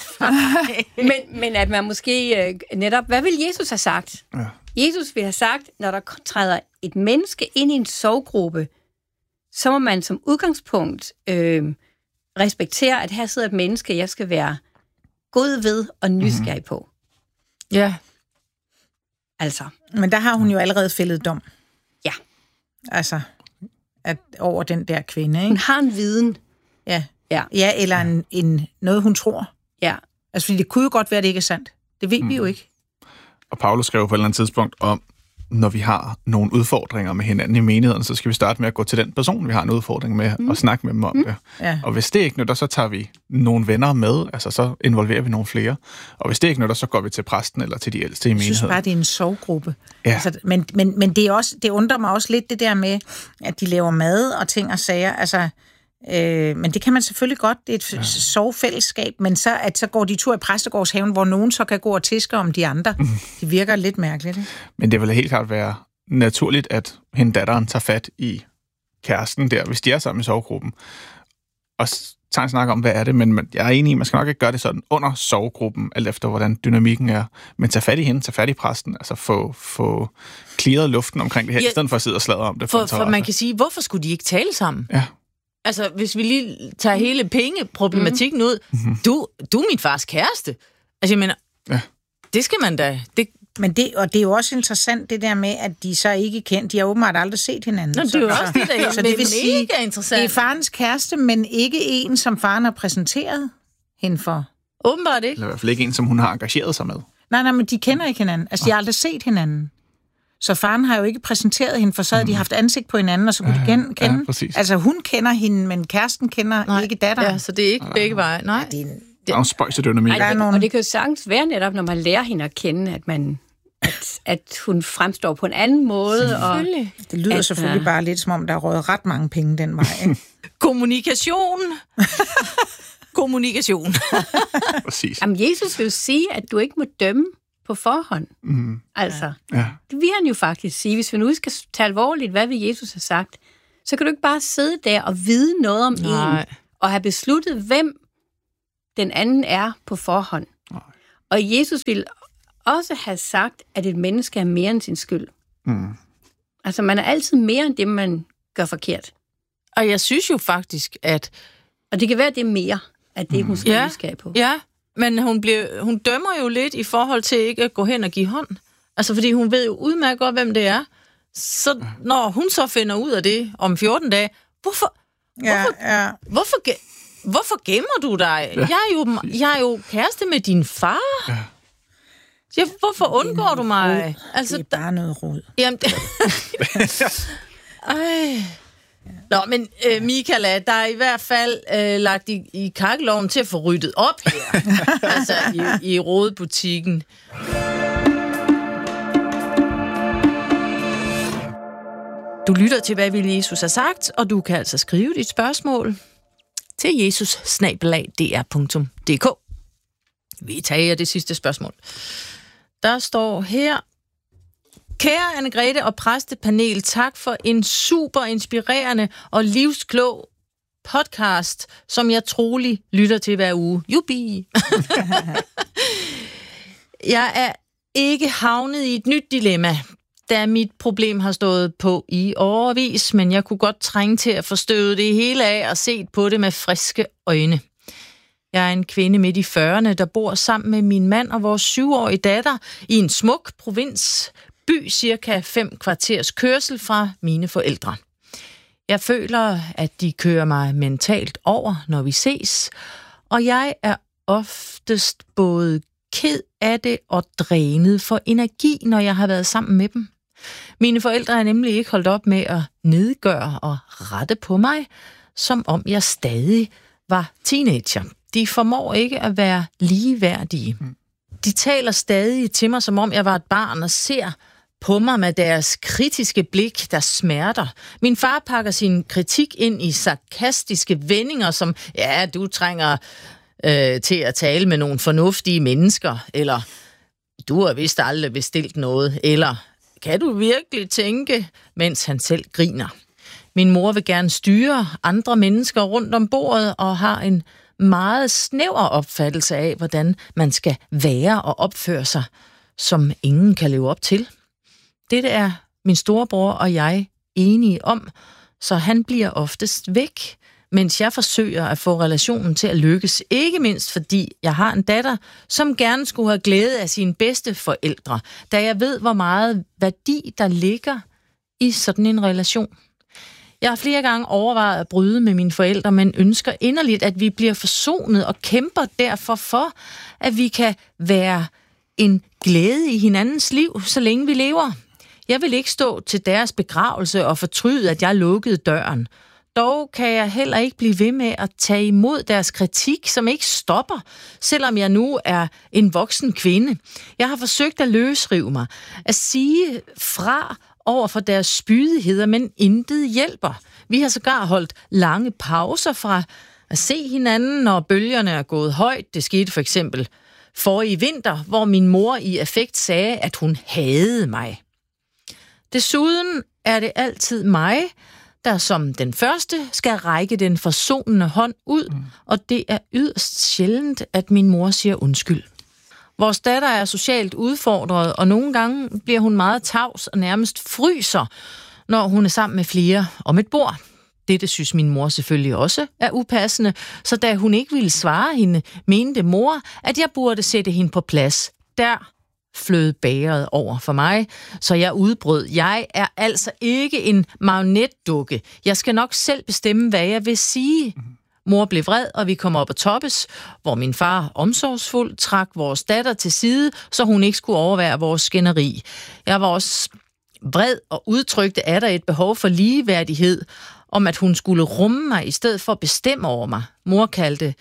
men at man måske netop, hvad vil Jesus have sagt? Ja. Jesus vil have sagt, når der træder et menneske ind i en sorggruppe, så må man som udgangspunkt respektere, at her sidder et menneske, jeg skal være god ved og nysgerrig på. Ja. Altså. Men der har hun jo allerede fældet dom. Ja. Altså... over den der kvinde, ikke? Hun har en viden. Ja, eller noget, hun tror. Ja. Altså, fordi det kunne jo godt være, at det ikke er sandt. Det ved vi jo ikke. Og Paulus skrev på et eller andet tidspunkt om, når vi har nogle udfordringer med hinanden i menigheden, så skal vi starte med at gå til den person, vi har en udfordring med, og snakke med dem om det. Ja. Og hvis det ikke nytter, så tager vi nogle venner med, altså så involverer vi nogle flere. Og hvis det ikke nytter, så går vi til præsten eller til de ældste i menigheden. Jeg synes bare, det er en sorggruppe. Ja. Altså, men det undrer mig også lidt det der med, at de laver mad og ting og sager. Altså, men det kan man selvfølgelig godt. Det er et sorgfællesskab, men så går de tur i præstegårdshaven, hvor nogen så kan gå og tiske om de andre. Det virker lidt mærkeligt, ikke? Men det vil helt klart være naturligt, at hende datteren tager fat i kæresten der, hvis de er sammen i sorggruppen, og tager en snak om, hvad er det, men jeg er enig i, man skal nok ikke gøre det sådan under sorggruppen, alt efter hvordan dynamikken er, men tage fat i hende, tage fat i præsten, altså få clearet luften omkring det her, i stedet for at sidde og sladre om det. For man kan sige, hvorfor skulle de ikke tale sammen? Ja. Altså, hvis vi lige tager hele pengeproblematikken ud, du er min fars kæreste. Altså, jeg mener, det skal man da... Men det er jo også interessant, det der med, at de så ikke kendt. De har åbenbart aldrig set hinanden. Nå, det er jo også det, der så det vil sige, mega interessant. Det er farens kæreste, men ikke en, som faren har præsenteret hende for. Åbenbart ikke. Eller i hvert fald ikke en, som hun har engageret sig med. Nej, men de kender ikke hinanden. Altså, de har aldrig set hinanden. Så faren har jo ikke præsenteret hende, for så havde de haft ansigt på hinanden, og så kunne de kende. Ja, altså, hun kender hende, men kæresten kender ikke datteren. Ja, så det er ikke begge veje. Nej. Der er jo spøjsedynamik. Og det kan jo sagtens være netop, når man lærer hende at kende, at hun fremstår på en anden måde. Selvfølgelig. Det lyder selvfølgelig bare lidt, som om der er røget ret mange penge den vej. Ikke? Kommunikation. Kommunikation. Præcis. Jamen, Jesus vil jo sige, at du ikke må dømme på forhånd. Mm. Altså, ja. Det vil han jo faktisk sige. Hvis vi nu skal tage alvorligt, hvad vil Jesus have sagt, så kan du ikke bare sidde der og vide noget om en, og have besluttet, hvem den anden er på forhånd. Nej. Og Jesus vil også have sagt, at et menneske er mere end sin skyld. Mm. Altså, man er altid mere end det, man gør forkert. Og jeg synes jo faktisk, at... Og det kan være, at det er mere, at det hun skal nysgerrig på. Ja, men hun dømmer jo lidt i forhold til ikke at gå hen og give hånd. Altså, fordi hun ved jo udmærket godt, hvem det er. Så når hun så finder ud af det om 14 dage, hvorfor gemmer du dig? Ja. Jeg er jo kæreste med din far. Ja. Ja, hvorfor undgår du mig? Altså, det er bare noget rod. Jamen, Nå, men Michaela, der er i hvert fald lagt i kakkeloven til at få ryddet op her. Altså i rodebutikken. Du lytter til, hvad vil Jesus har sagt, og du kan altså skrive dit spørgsmål til jesus@dr.dk. Vi tager det sidste spørgsmål. Der står her: Kære Anne-Grethe og præstepanel, tak for en super inspirerende og livsklog podcast, som jeg trolig lytter til hver uge. Jubi! Jeg er ikke havnet i et nyt dilemma, da mit problem har stået på i årevis, men jeg kunne godt trænge til at forstøve det hele af og se på det med friske øjne. Jeg er en kvinde midt i 40'erne, der bor sammen med min mand og vores 7-årige datter i en smuk provinsby, cirka 5 kvarters kørsel fra mine forældre. Jeg føler, at de kører mig mentalt over, når vi ses, og jeg er oftest både ked af det og drænet for energi, når jeg har været sammen med dem. Mine forældre er nemlig ikke holdt op med at nedgøre og rette på mig, som om jeg stadig var teenager. De formår ikke at være ligeværdige. De taler stadig til mig, som om jeg var et barn, og ser på mig med deres kritiske blik, der smerter. Min far pakker sin kritik ind i sarkastiske vendinger, som, ja, du trænger til at tale med nogle fornuftige mennesker, eller du har vist aldrig bestilt noget, eller kan du virkelig tænke, mens han selv griner. Min mor vil gerne styre andre mennesker rundt om bordet, og har en meget snæver opfattelse af, hvordan man skal være og opføre sig, som ingen kan leve op til. Dette er min storebror og jeg enige om, så han bliver oftest væk, mens jeg forsøger at få relationen til at lykkes. Ikke mindst fordi jeg har en datter, som gerne skulle have glæde af sine bedste forældre, da jeg ved, hvor meget værdi der ligger i sådan en relation. Jeg har flere gange overvejet at bryde med mine forældre, men ønsker inderligt, at vi bliver forsonet og kæmper derfor for, at vi kan være en glæde i hinandens liv, så længe vi lever. Jeg vil ikke stå til deres begravelse og fortryde, at jeg lukkede døren. Dog kan jeg heller ikke blive ved med at tage imod deres kritik, som ikke stopper, selvom jeg nu er en voksen kvinde. Jeg har forsøgt at løsrive mig, at sige fra over for deres spydigheder, men intet hjælper. Vi har sågar holdt lange pauser fra at se hinanden, når bølgerne er gået højt. Det skete for eksempel forrige vinter, hvor min mor i affekt sagde, at hun hadede mig. Desuden er det altid mig, der som den første skal række den forsonende hånd ud, og det er yderst sjældent, at min mor siger undskyld. Vores datter er socialt udfordret, og nogle gange bliver hun meget tavs og nærmest fryser, når hun er sammen med flere om et bord. Dette synes min mor selvfølgelig også er upassende, så da hun ikke ville svare hende, mente mor, at jeg burde sætte hende på plads. Der flød bægeret over for mig, så jeg udbrød. Jeg er altså ikke en marionetdukke. Jeg skal nok selv bestemme, hvad jeg vil sige. Mor blev vred, og vi kom op at toppes, hvor min far omsorgsfuldt trak vores datter til side, så hun ikke skulle overvære vores skænderi. Jeg var også vred og udtrykte atter et behov for ligeværdighed, om at hun skulle rumme mig i stedet for at bestemme over mig. Mor kaldte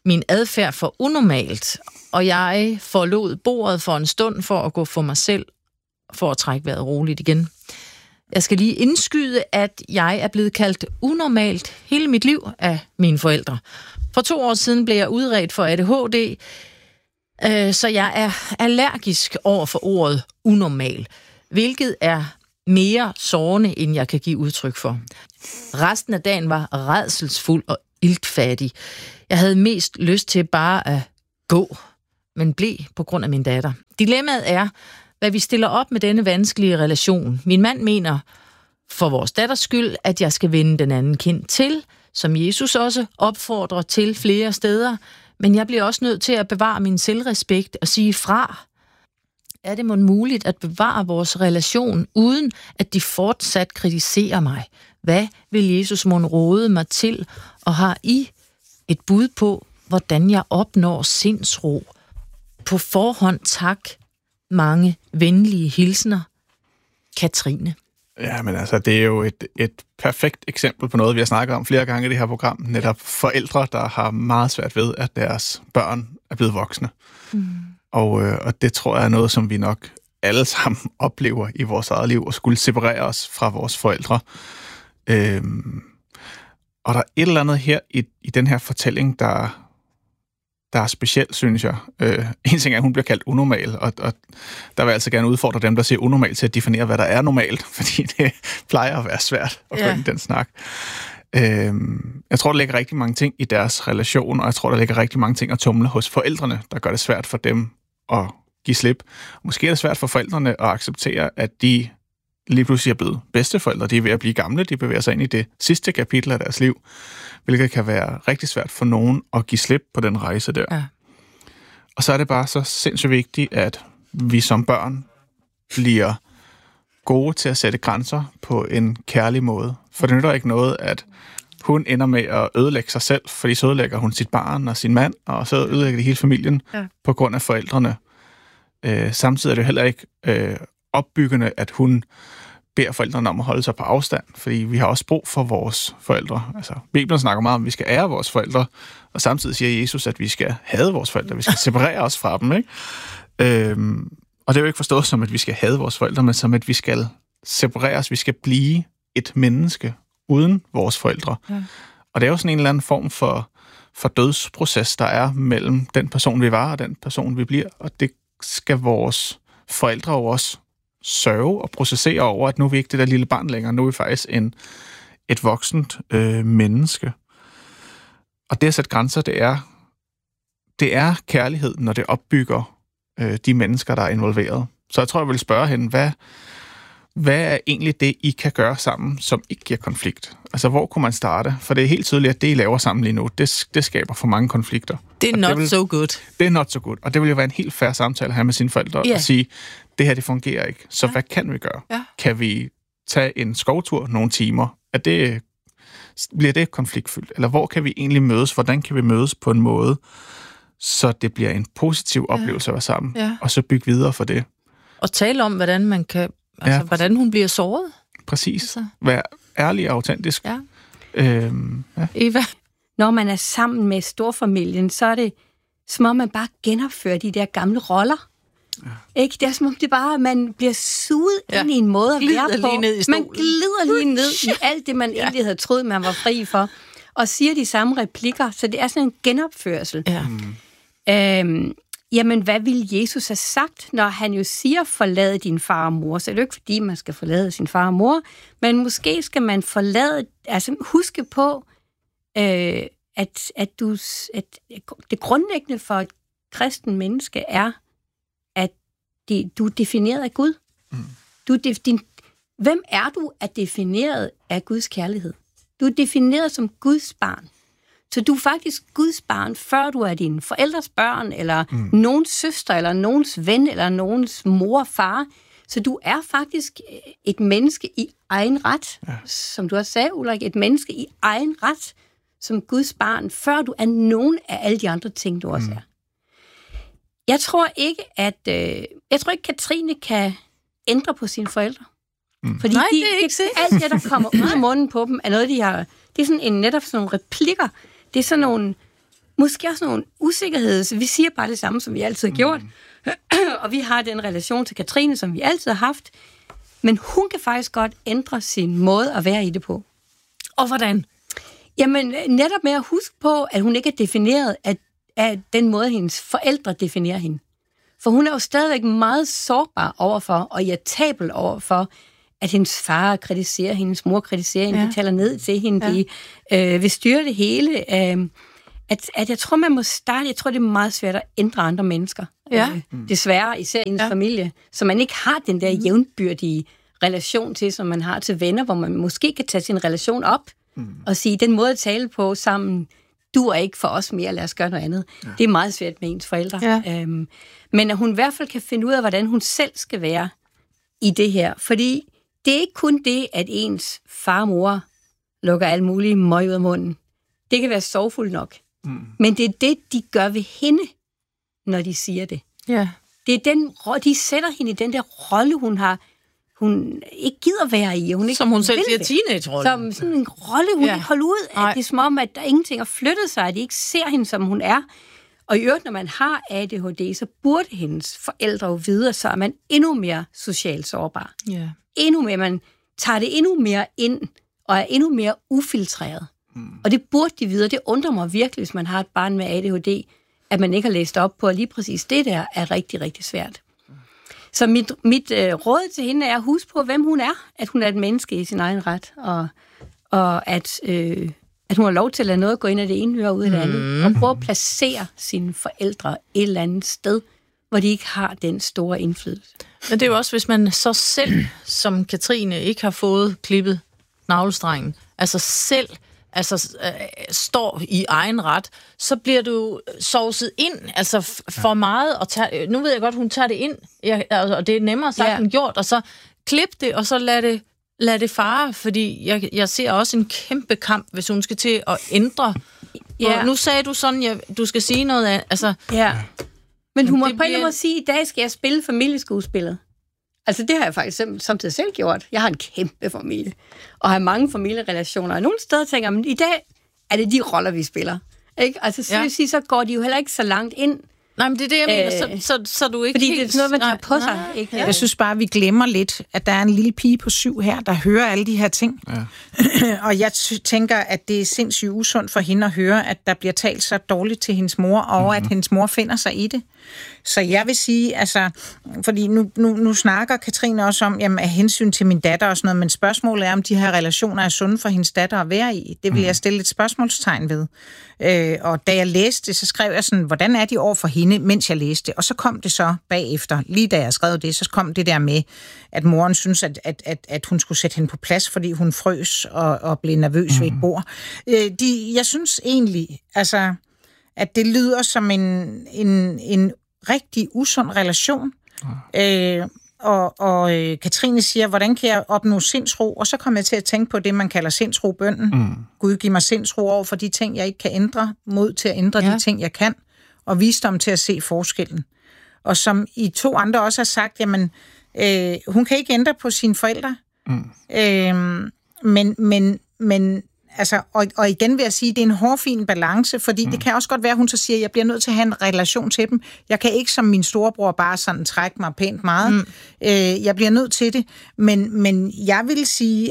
min adfærd for unormalt, og jeg forlod bordet for en stund for at gå for mig selv, for at trække vejret roligt igen. Jeg skal lige indskyde, at jeg er blevet kaldt unormalt hele mit liv af mine forældre. For 2 år siden blev jeg udredt for ADHD, så jeg er allergisk over for ordet unormal, hvilket er mere sårende, end jeg kan give udtryk for. Resten af dagen var rædselsfuld og iltfattig. Jeg havde mest lyst til bare at gå, men blev på grund af min datter. Dilemmaet er, hvad vi stiller op med denne vanskelige relation. Min mand mener, for vores datters skyld, at jeg skal vende den anden kind til, som Jesus også opfordrer til flere steder, men jeg bliver også nødt til at bevare min selvrespekt og sige fra. Er det mon muligt at bevare vores relation, uden at de fortsat kritiserer mig? Hvad vil Jesus mon råde mig til, og har I et bud på, hvordan jeg opnår sindsro? På forhånd tak. Mange venlige hilsner. Katrine. Ja, men altså, det er jo et perfekt eksempel på noget, vi har snakket om flere gange i det her program. Netop forældre, der har meget svært ved, at deres børn er blevet voksne. Og det tror jeg er noget, som vi nok alle sammen oplever i vores eget liv, og skulle separere os fra vores forældre. Og der er et eller andet her i den her fortælling, der er specielt, synes jeg. En ting er, at hun bliver kaldt unormal, og der vil jeg altså gerne udfordre dem, der siger unormal, til at definere, hvad der er normalt, fordi det plejer at være svært at gå ind i den snak. Jeg tror, der ligger rigtig mange ting i deres relation, og jeg tror, der ligger rigtig mange ting at tumle hos forældrene, der gør det svært for dem at give slip. Måske er det svært for forældrene at acceptere, at de lige pludselig er blevet bedsteforældre. De er ved at blive gamle, de bevæger sig ind i det sidste kapitel af deres liv, hvilket kan være rigtig svært for nogen at give slip på den rejse der. Ja. Og så er det bare så sindssygt vigtigt, at vi som børn bliver gode til at sætte grænser på en kærlig måde. For det nytter ikke noget, at hun ender med at ødelægge sig selv, fordi så ødelægger hun sit barn og sin mand, og så ødelægger det hele familien på grund af forældrene. Samtidig er det heller ikke opbyggende, at hun beder forældrene om at holde sig på afstand, fordi vi har også brug for vores forældre. Altså, Bibelen snakker meget om, at vi skal ære vores forældre, og samtidig siger Jesus, at vi skal hade vores forældre, vi skal separere os fra dem, ikke? Og det er jo ikke forstået som, at vi skal hade vores forældre, men som, at vi skal separeres, vi skal blive et menneske uden vores forældre. Ja. Og det er jo sådan en eller anden form for dødsproces, der er mellem den person, vi var, og den person, vi bliver, og det skal vores forældre jo også sørge og processere over, at nu er vi ikke det der lille barn længere, nu er vi faktisk et voksent menneske. Og det at sætte grænser, det er kærlighed, når det opbygger de mennesker, der er involveret. Så jeg tror, jeg vil spørge hende, hvad er egentlig det, I kan gøre sammen, som ikke giver konflikt? Altså, hvor kunne man starte? For det er helt tydeligt, at det, I laver sammen lige nu, det skaber for mange konflikter. Det er not so good. Det er not so good. Og det vil jo være en helt fair samtale at have med sine forældre og sige, det her, det fungerer ikke. Så hvad kan vi gøre? Ja. Kan vi tage en skovtur nogle timer? Bliver det konfliktfyldt? Eller hvor kan vi egentlig mødes? Hvordan kan vi mødes på en måde, så det bliver en positiv oplevelse at være sammen? Ja. Og så bygge videre for det. Og tale om, hvordan man kan... Altså, hvordan hun bliver såret. Præcis. Altså. Vær ærlig og autentisk. Ja. Eva? Når man er sammen med storfamilien, så er det som om man bare genopfører de der gamle roller. Ja. Ikke? Det er som om det bare, man bliver suget ind i en måde at være på. Man glider lige ned i alt det, man egentlig havde troet, man var fri for. Og siger de samme replikker. Så det er sådan en genopførsel. Ja. Jamen, hvad vil Jesus have sagt, når han jo siger, forlade din far og mor? Så er det jo ikke, fordi man skal forlade sin far og mor, men måske skal man huske på, at det grundlæggende for et kristen menneske er, at du er defineret af Gud. Hvem er du er defineret af Guds kærlighed? Du er defineret som Guds barn. Så du er faktisk Guds barn, før du er dine forældres børn, eller nogens søster, eller nogens ven, eller nogens mor og far. Så du er faktisk et menneske i egen ret, som du også sagde, Ulrik, et menneske i egen ret, som Guds barn, før du er nogen af alle de andre ting, du også er. Jeg tror ikke, Katrine kan ændre på sine forældre. Fordi nej, det er ikke alt det, der kommer ud af munden på dem, er noget, de har... Det er sådan netop sådan nogle replikker. Det er sådan nogle måske også nogle usikkerheder. Så vi siger bare det samme, som vi altid har gjort. Og vi har den relation til Katrine, som vi altid har haft. Men hun kan faktisk godt ændre sin måde at være i det på. Og hvordan? Jamen, netop med at huske på, at hun ikke er defineret af den måde, hendes forældre definerer hende. For hun er jo stadigvæk meget sårbar overfor, og irritabel overfor, at hendes far kritiserer, hendes mor kritiserer hende, de taler ned til hende, de vil styre det hele. At jeg tror, man må starte, jeg tror, det er meget svært at ændre andre mennesker. Desværre, især hendes familie, så man ikke har den der jævnbyrdige relation til, som man har til venner, hvor man måske kan tage sin relation op og sige, den måde at tale på sammen, du er ikke for os mere, lad os gøre noget andet. Ja. Det er meget svært med ens forældre. Ja. Men at hun i hvert fald kan finde ud af, hvordan hun selv skal være i det her. Fordi det er ikke kun det, at ens far og mor lukker alt muligt møg ud af munden. Det kan være sorgfuldt nok. Men det er det, de gør ved hende, når de siger det. Ja. Det er de sætter hende i den der rolle, hun ikke gider være i. Hun ikke som hun selv siger, teenage-rolle. Som sådan en rolle, hun ikke holder ud af. Det er som om, at der ingenting har flyttet sig, at de ikke ser hende, som hun er. Og i øvrigt, når man har ADHD, så burde hendes forældre jo vide, så er man endnu mere socialt sårbar. Ja. Endnu mere, man tager det endnu mere ind, og er endnu mere ufiltreret. Og det burde de vide, det undrer mig virkelig, hvis man har et barn med ADHD, at man ikke har læst op på, at lige præcis det der er rigtig, rigtig svært. Så mit råd til hende er at huske på, hvem hun er. At hun er et menneske i sin egen ret, og at hun har lov til at lade noget gå ind af det ene øre og ud af det andet. Og prøve at placere sine forældre et eller andet sted, hvor de ikke har den store indflydelse. Men det er jo også, hvis man så selv, som Katrine, ikke har fået klippet navlestrengen, altså selv står i egen ret, så bliver du sovset ind, altså for meget, og nu ved jeg godt, hun tager det ind, og det er nemmere sagt end gjort, og så klip det, og så lad det fare, fordi jeg ser også en kæmpe kamp, hvis hun skal til at ændre. Ja. Nu sagde du sådan, du skal sige noget af, altså... Ja. Men hun må på en eller anden måde sige, i dag skal jeg spille familieskuespillet. Altså, det har jeg faktisk samtidig selv gjort. Jeg har en kæmpe familie, og har mange familierelationer. Og nogle steder tænker jeg, men i dag er det de roller, vi spiller. Ikke? Altså, så vil sige, så går de jo heller ikke så langt ind. Nej, men det er det, jeg mener. Så du ikke fordi helt... det er noget, man tager på sig. Ikke? Jeg synes bare, vi glemmer lidt, at der er en lille pige på 7 her, der hører alle de her ting. Ja. Og jeg tænker, at det er sindssygt usundt for hende at høre, at der bliver talt så dårligt til hendes mor, og at hendes mor finder sig i det. Så jeg vil sige, altså, fordi nu snakker Katrine også om, jamen, af hensyn til min datter og sådan noget, men spørgsmålet er, om de her relationer er sunde for hendes datter at være i. Det vil jeg stille et spørgsmålstegn ved. Og da jeg læste det, så skrev jeg sådan, hvordan er de over for hende, mens jeg læste det? Og så kom det så bagefter, lige da jeg skrev det, så kom det der med, at moren synes, at hun skulle sætte hende på plads, fordi hun frøs og blev nervøs ved et bord. Jeg synes egentlig, altså, at det lyder som en rigtig usund relation. Og Katrine siger, hvordan kan jeg opnå sindsro? Og så kommer jeg til at tænke på det, man kalder sindsro-bønnen. Gud, giv mig sindsro over for de ting, jeg ikke kan ændre, mod til at ændre de ting, jeg kan, og visdom til at se forskellen. Og som I 2 andre også har sagt, jamen, hun kan ikke ændre på sine forældre. Men altså, og igen vil jeg sige, det er en hårfin balance, fordi det kan også godt være, at hun så siger, at jeg bliver nødt til at have en relation til dem. Jeg kan ikke som min storebror bare sådan trække mig pænt meget. Jeg bliver nødt til det. Men jeg vil sige,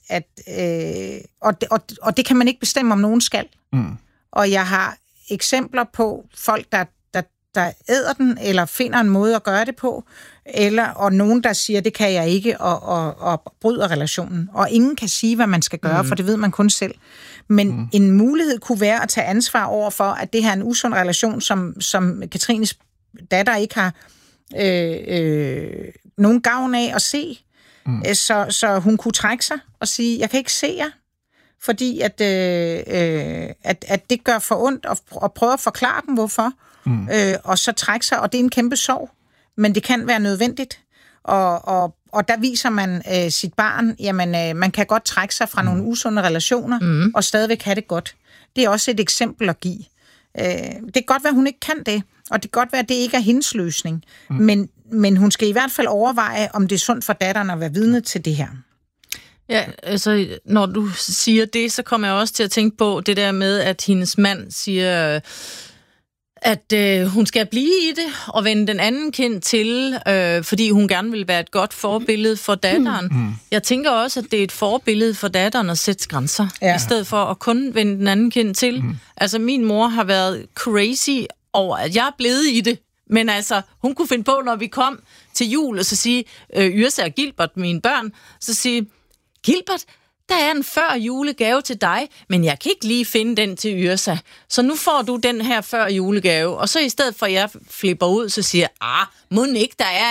og det kan man ikke bestemme, om nogen skal. Og jeg har eksempler på folk, der æder den, eller finder en måde at gøre det på, og nogen, der siger, det kan jeg ikke, og bryder relationen. Og ingen kan sige, hvad man skal gøre, for det ved man kun selv. Men en mulighed kunne være at tage ansvar over for, at det her er en usund relation, som Katrines datter ikke har nogen gavn af at se. Så hun kunne trække sig og sige, jeg kan ikke se jer, fordi at det gør for ondt, og prøve at forklare dem, hvorfor. Og så trække sig, og det er en kæmpe sorg. Men det kan være nødvendigt. Og der viser man sit barn, jamen, man kan godt trække sig fra nogle usunde relationer, og stadigvæk have det godt. Det er også et eksempel at give. Det kan godt være, hun ikke kan det, og det kan godt være, at det ikke er hendes løsning. Men hun skal i hvert fald overveje, om det er sundt for datteren at være vidne til det her. Ja, altså, når du siger det, så kommer jeg også til at tænke på det der med, at hendes mand siger, at hun skal blive i det og vende den anden kind til, fordi hun gerne vil være et godt forbillede for datteren. Jeg tænker også, at det er et forbillede for datteren at sætte grænser, i stedet for at kun vende den anden kind til. Altså, min mor har været crazy over, at jeg er blevet i det. Men altså, hun kunne finde på, når vi kom til jul, og så sige, Yrsa og Gilbert, mine børn, så sige, Gilbert, der er en før julegave til dig, men jeg kan ikke lige finde den til Yrsa. Så nu får du den her før julegave. Og så i stedet for, at jeg flipper ud, så siger jeg, mon ikke, der er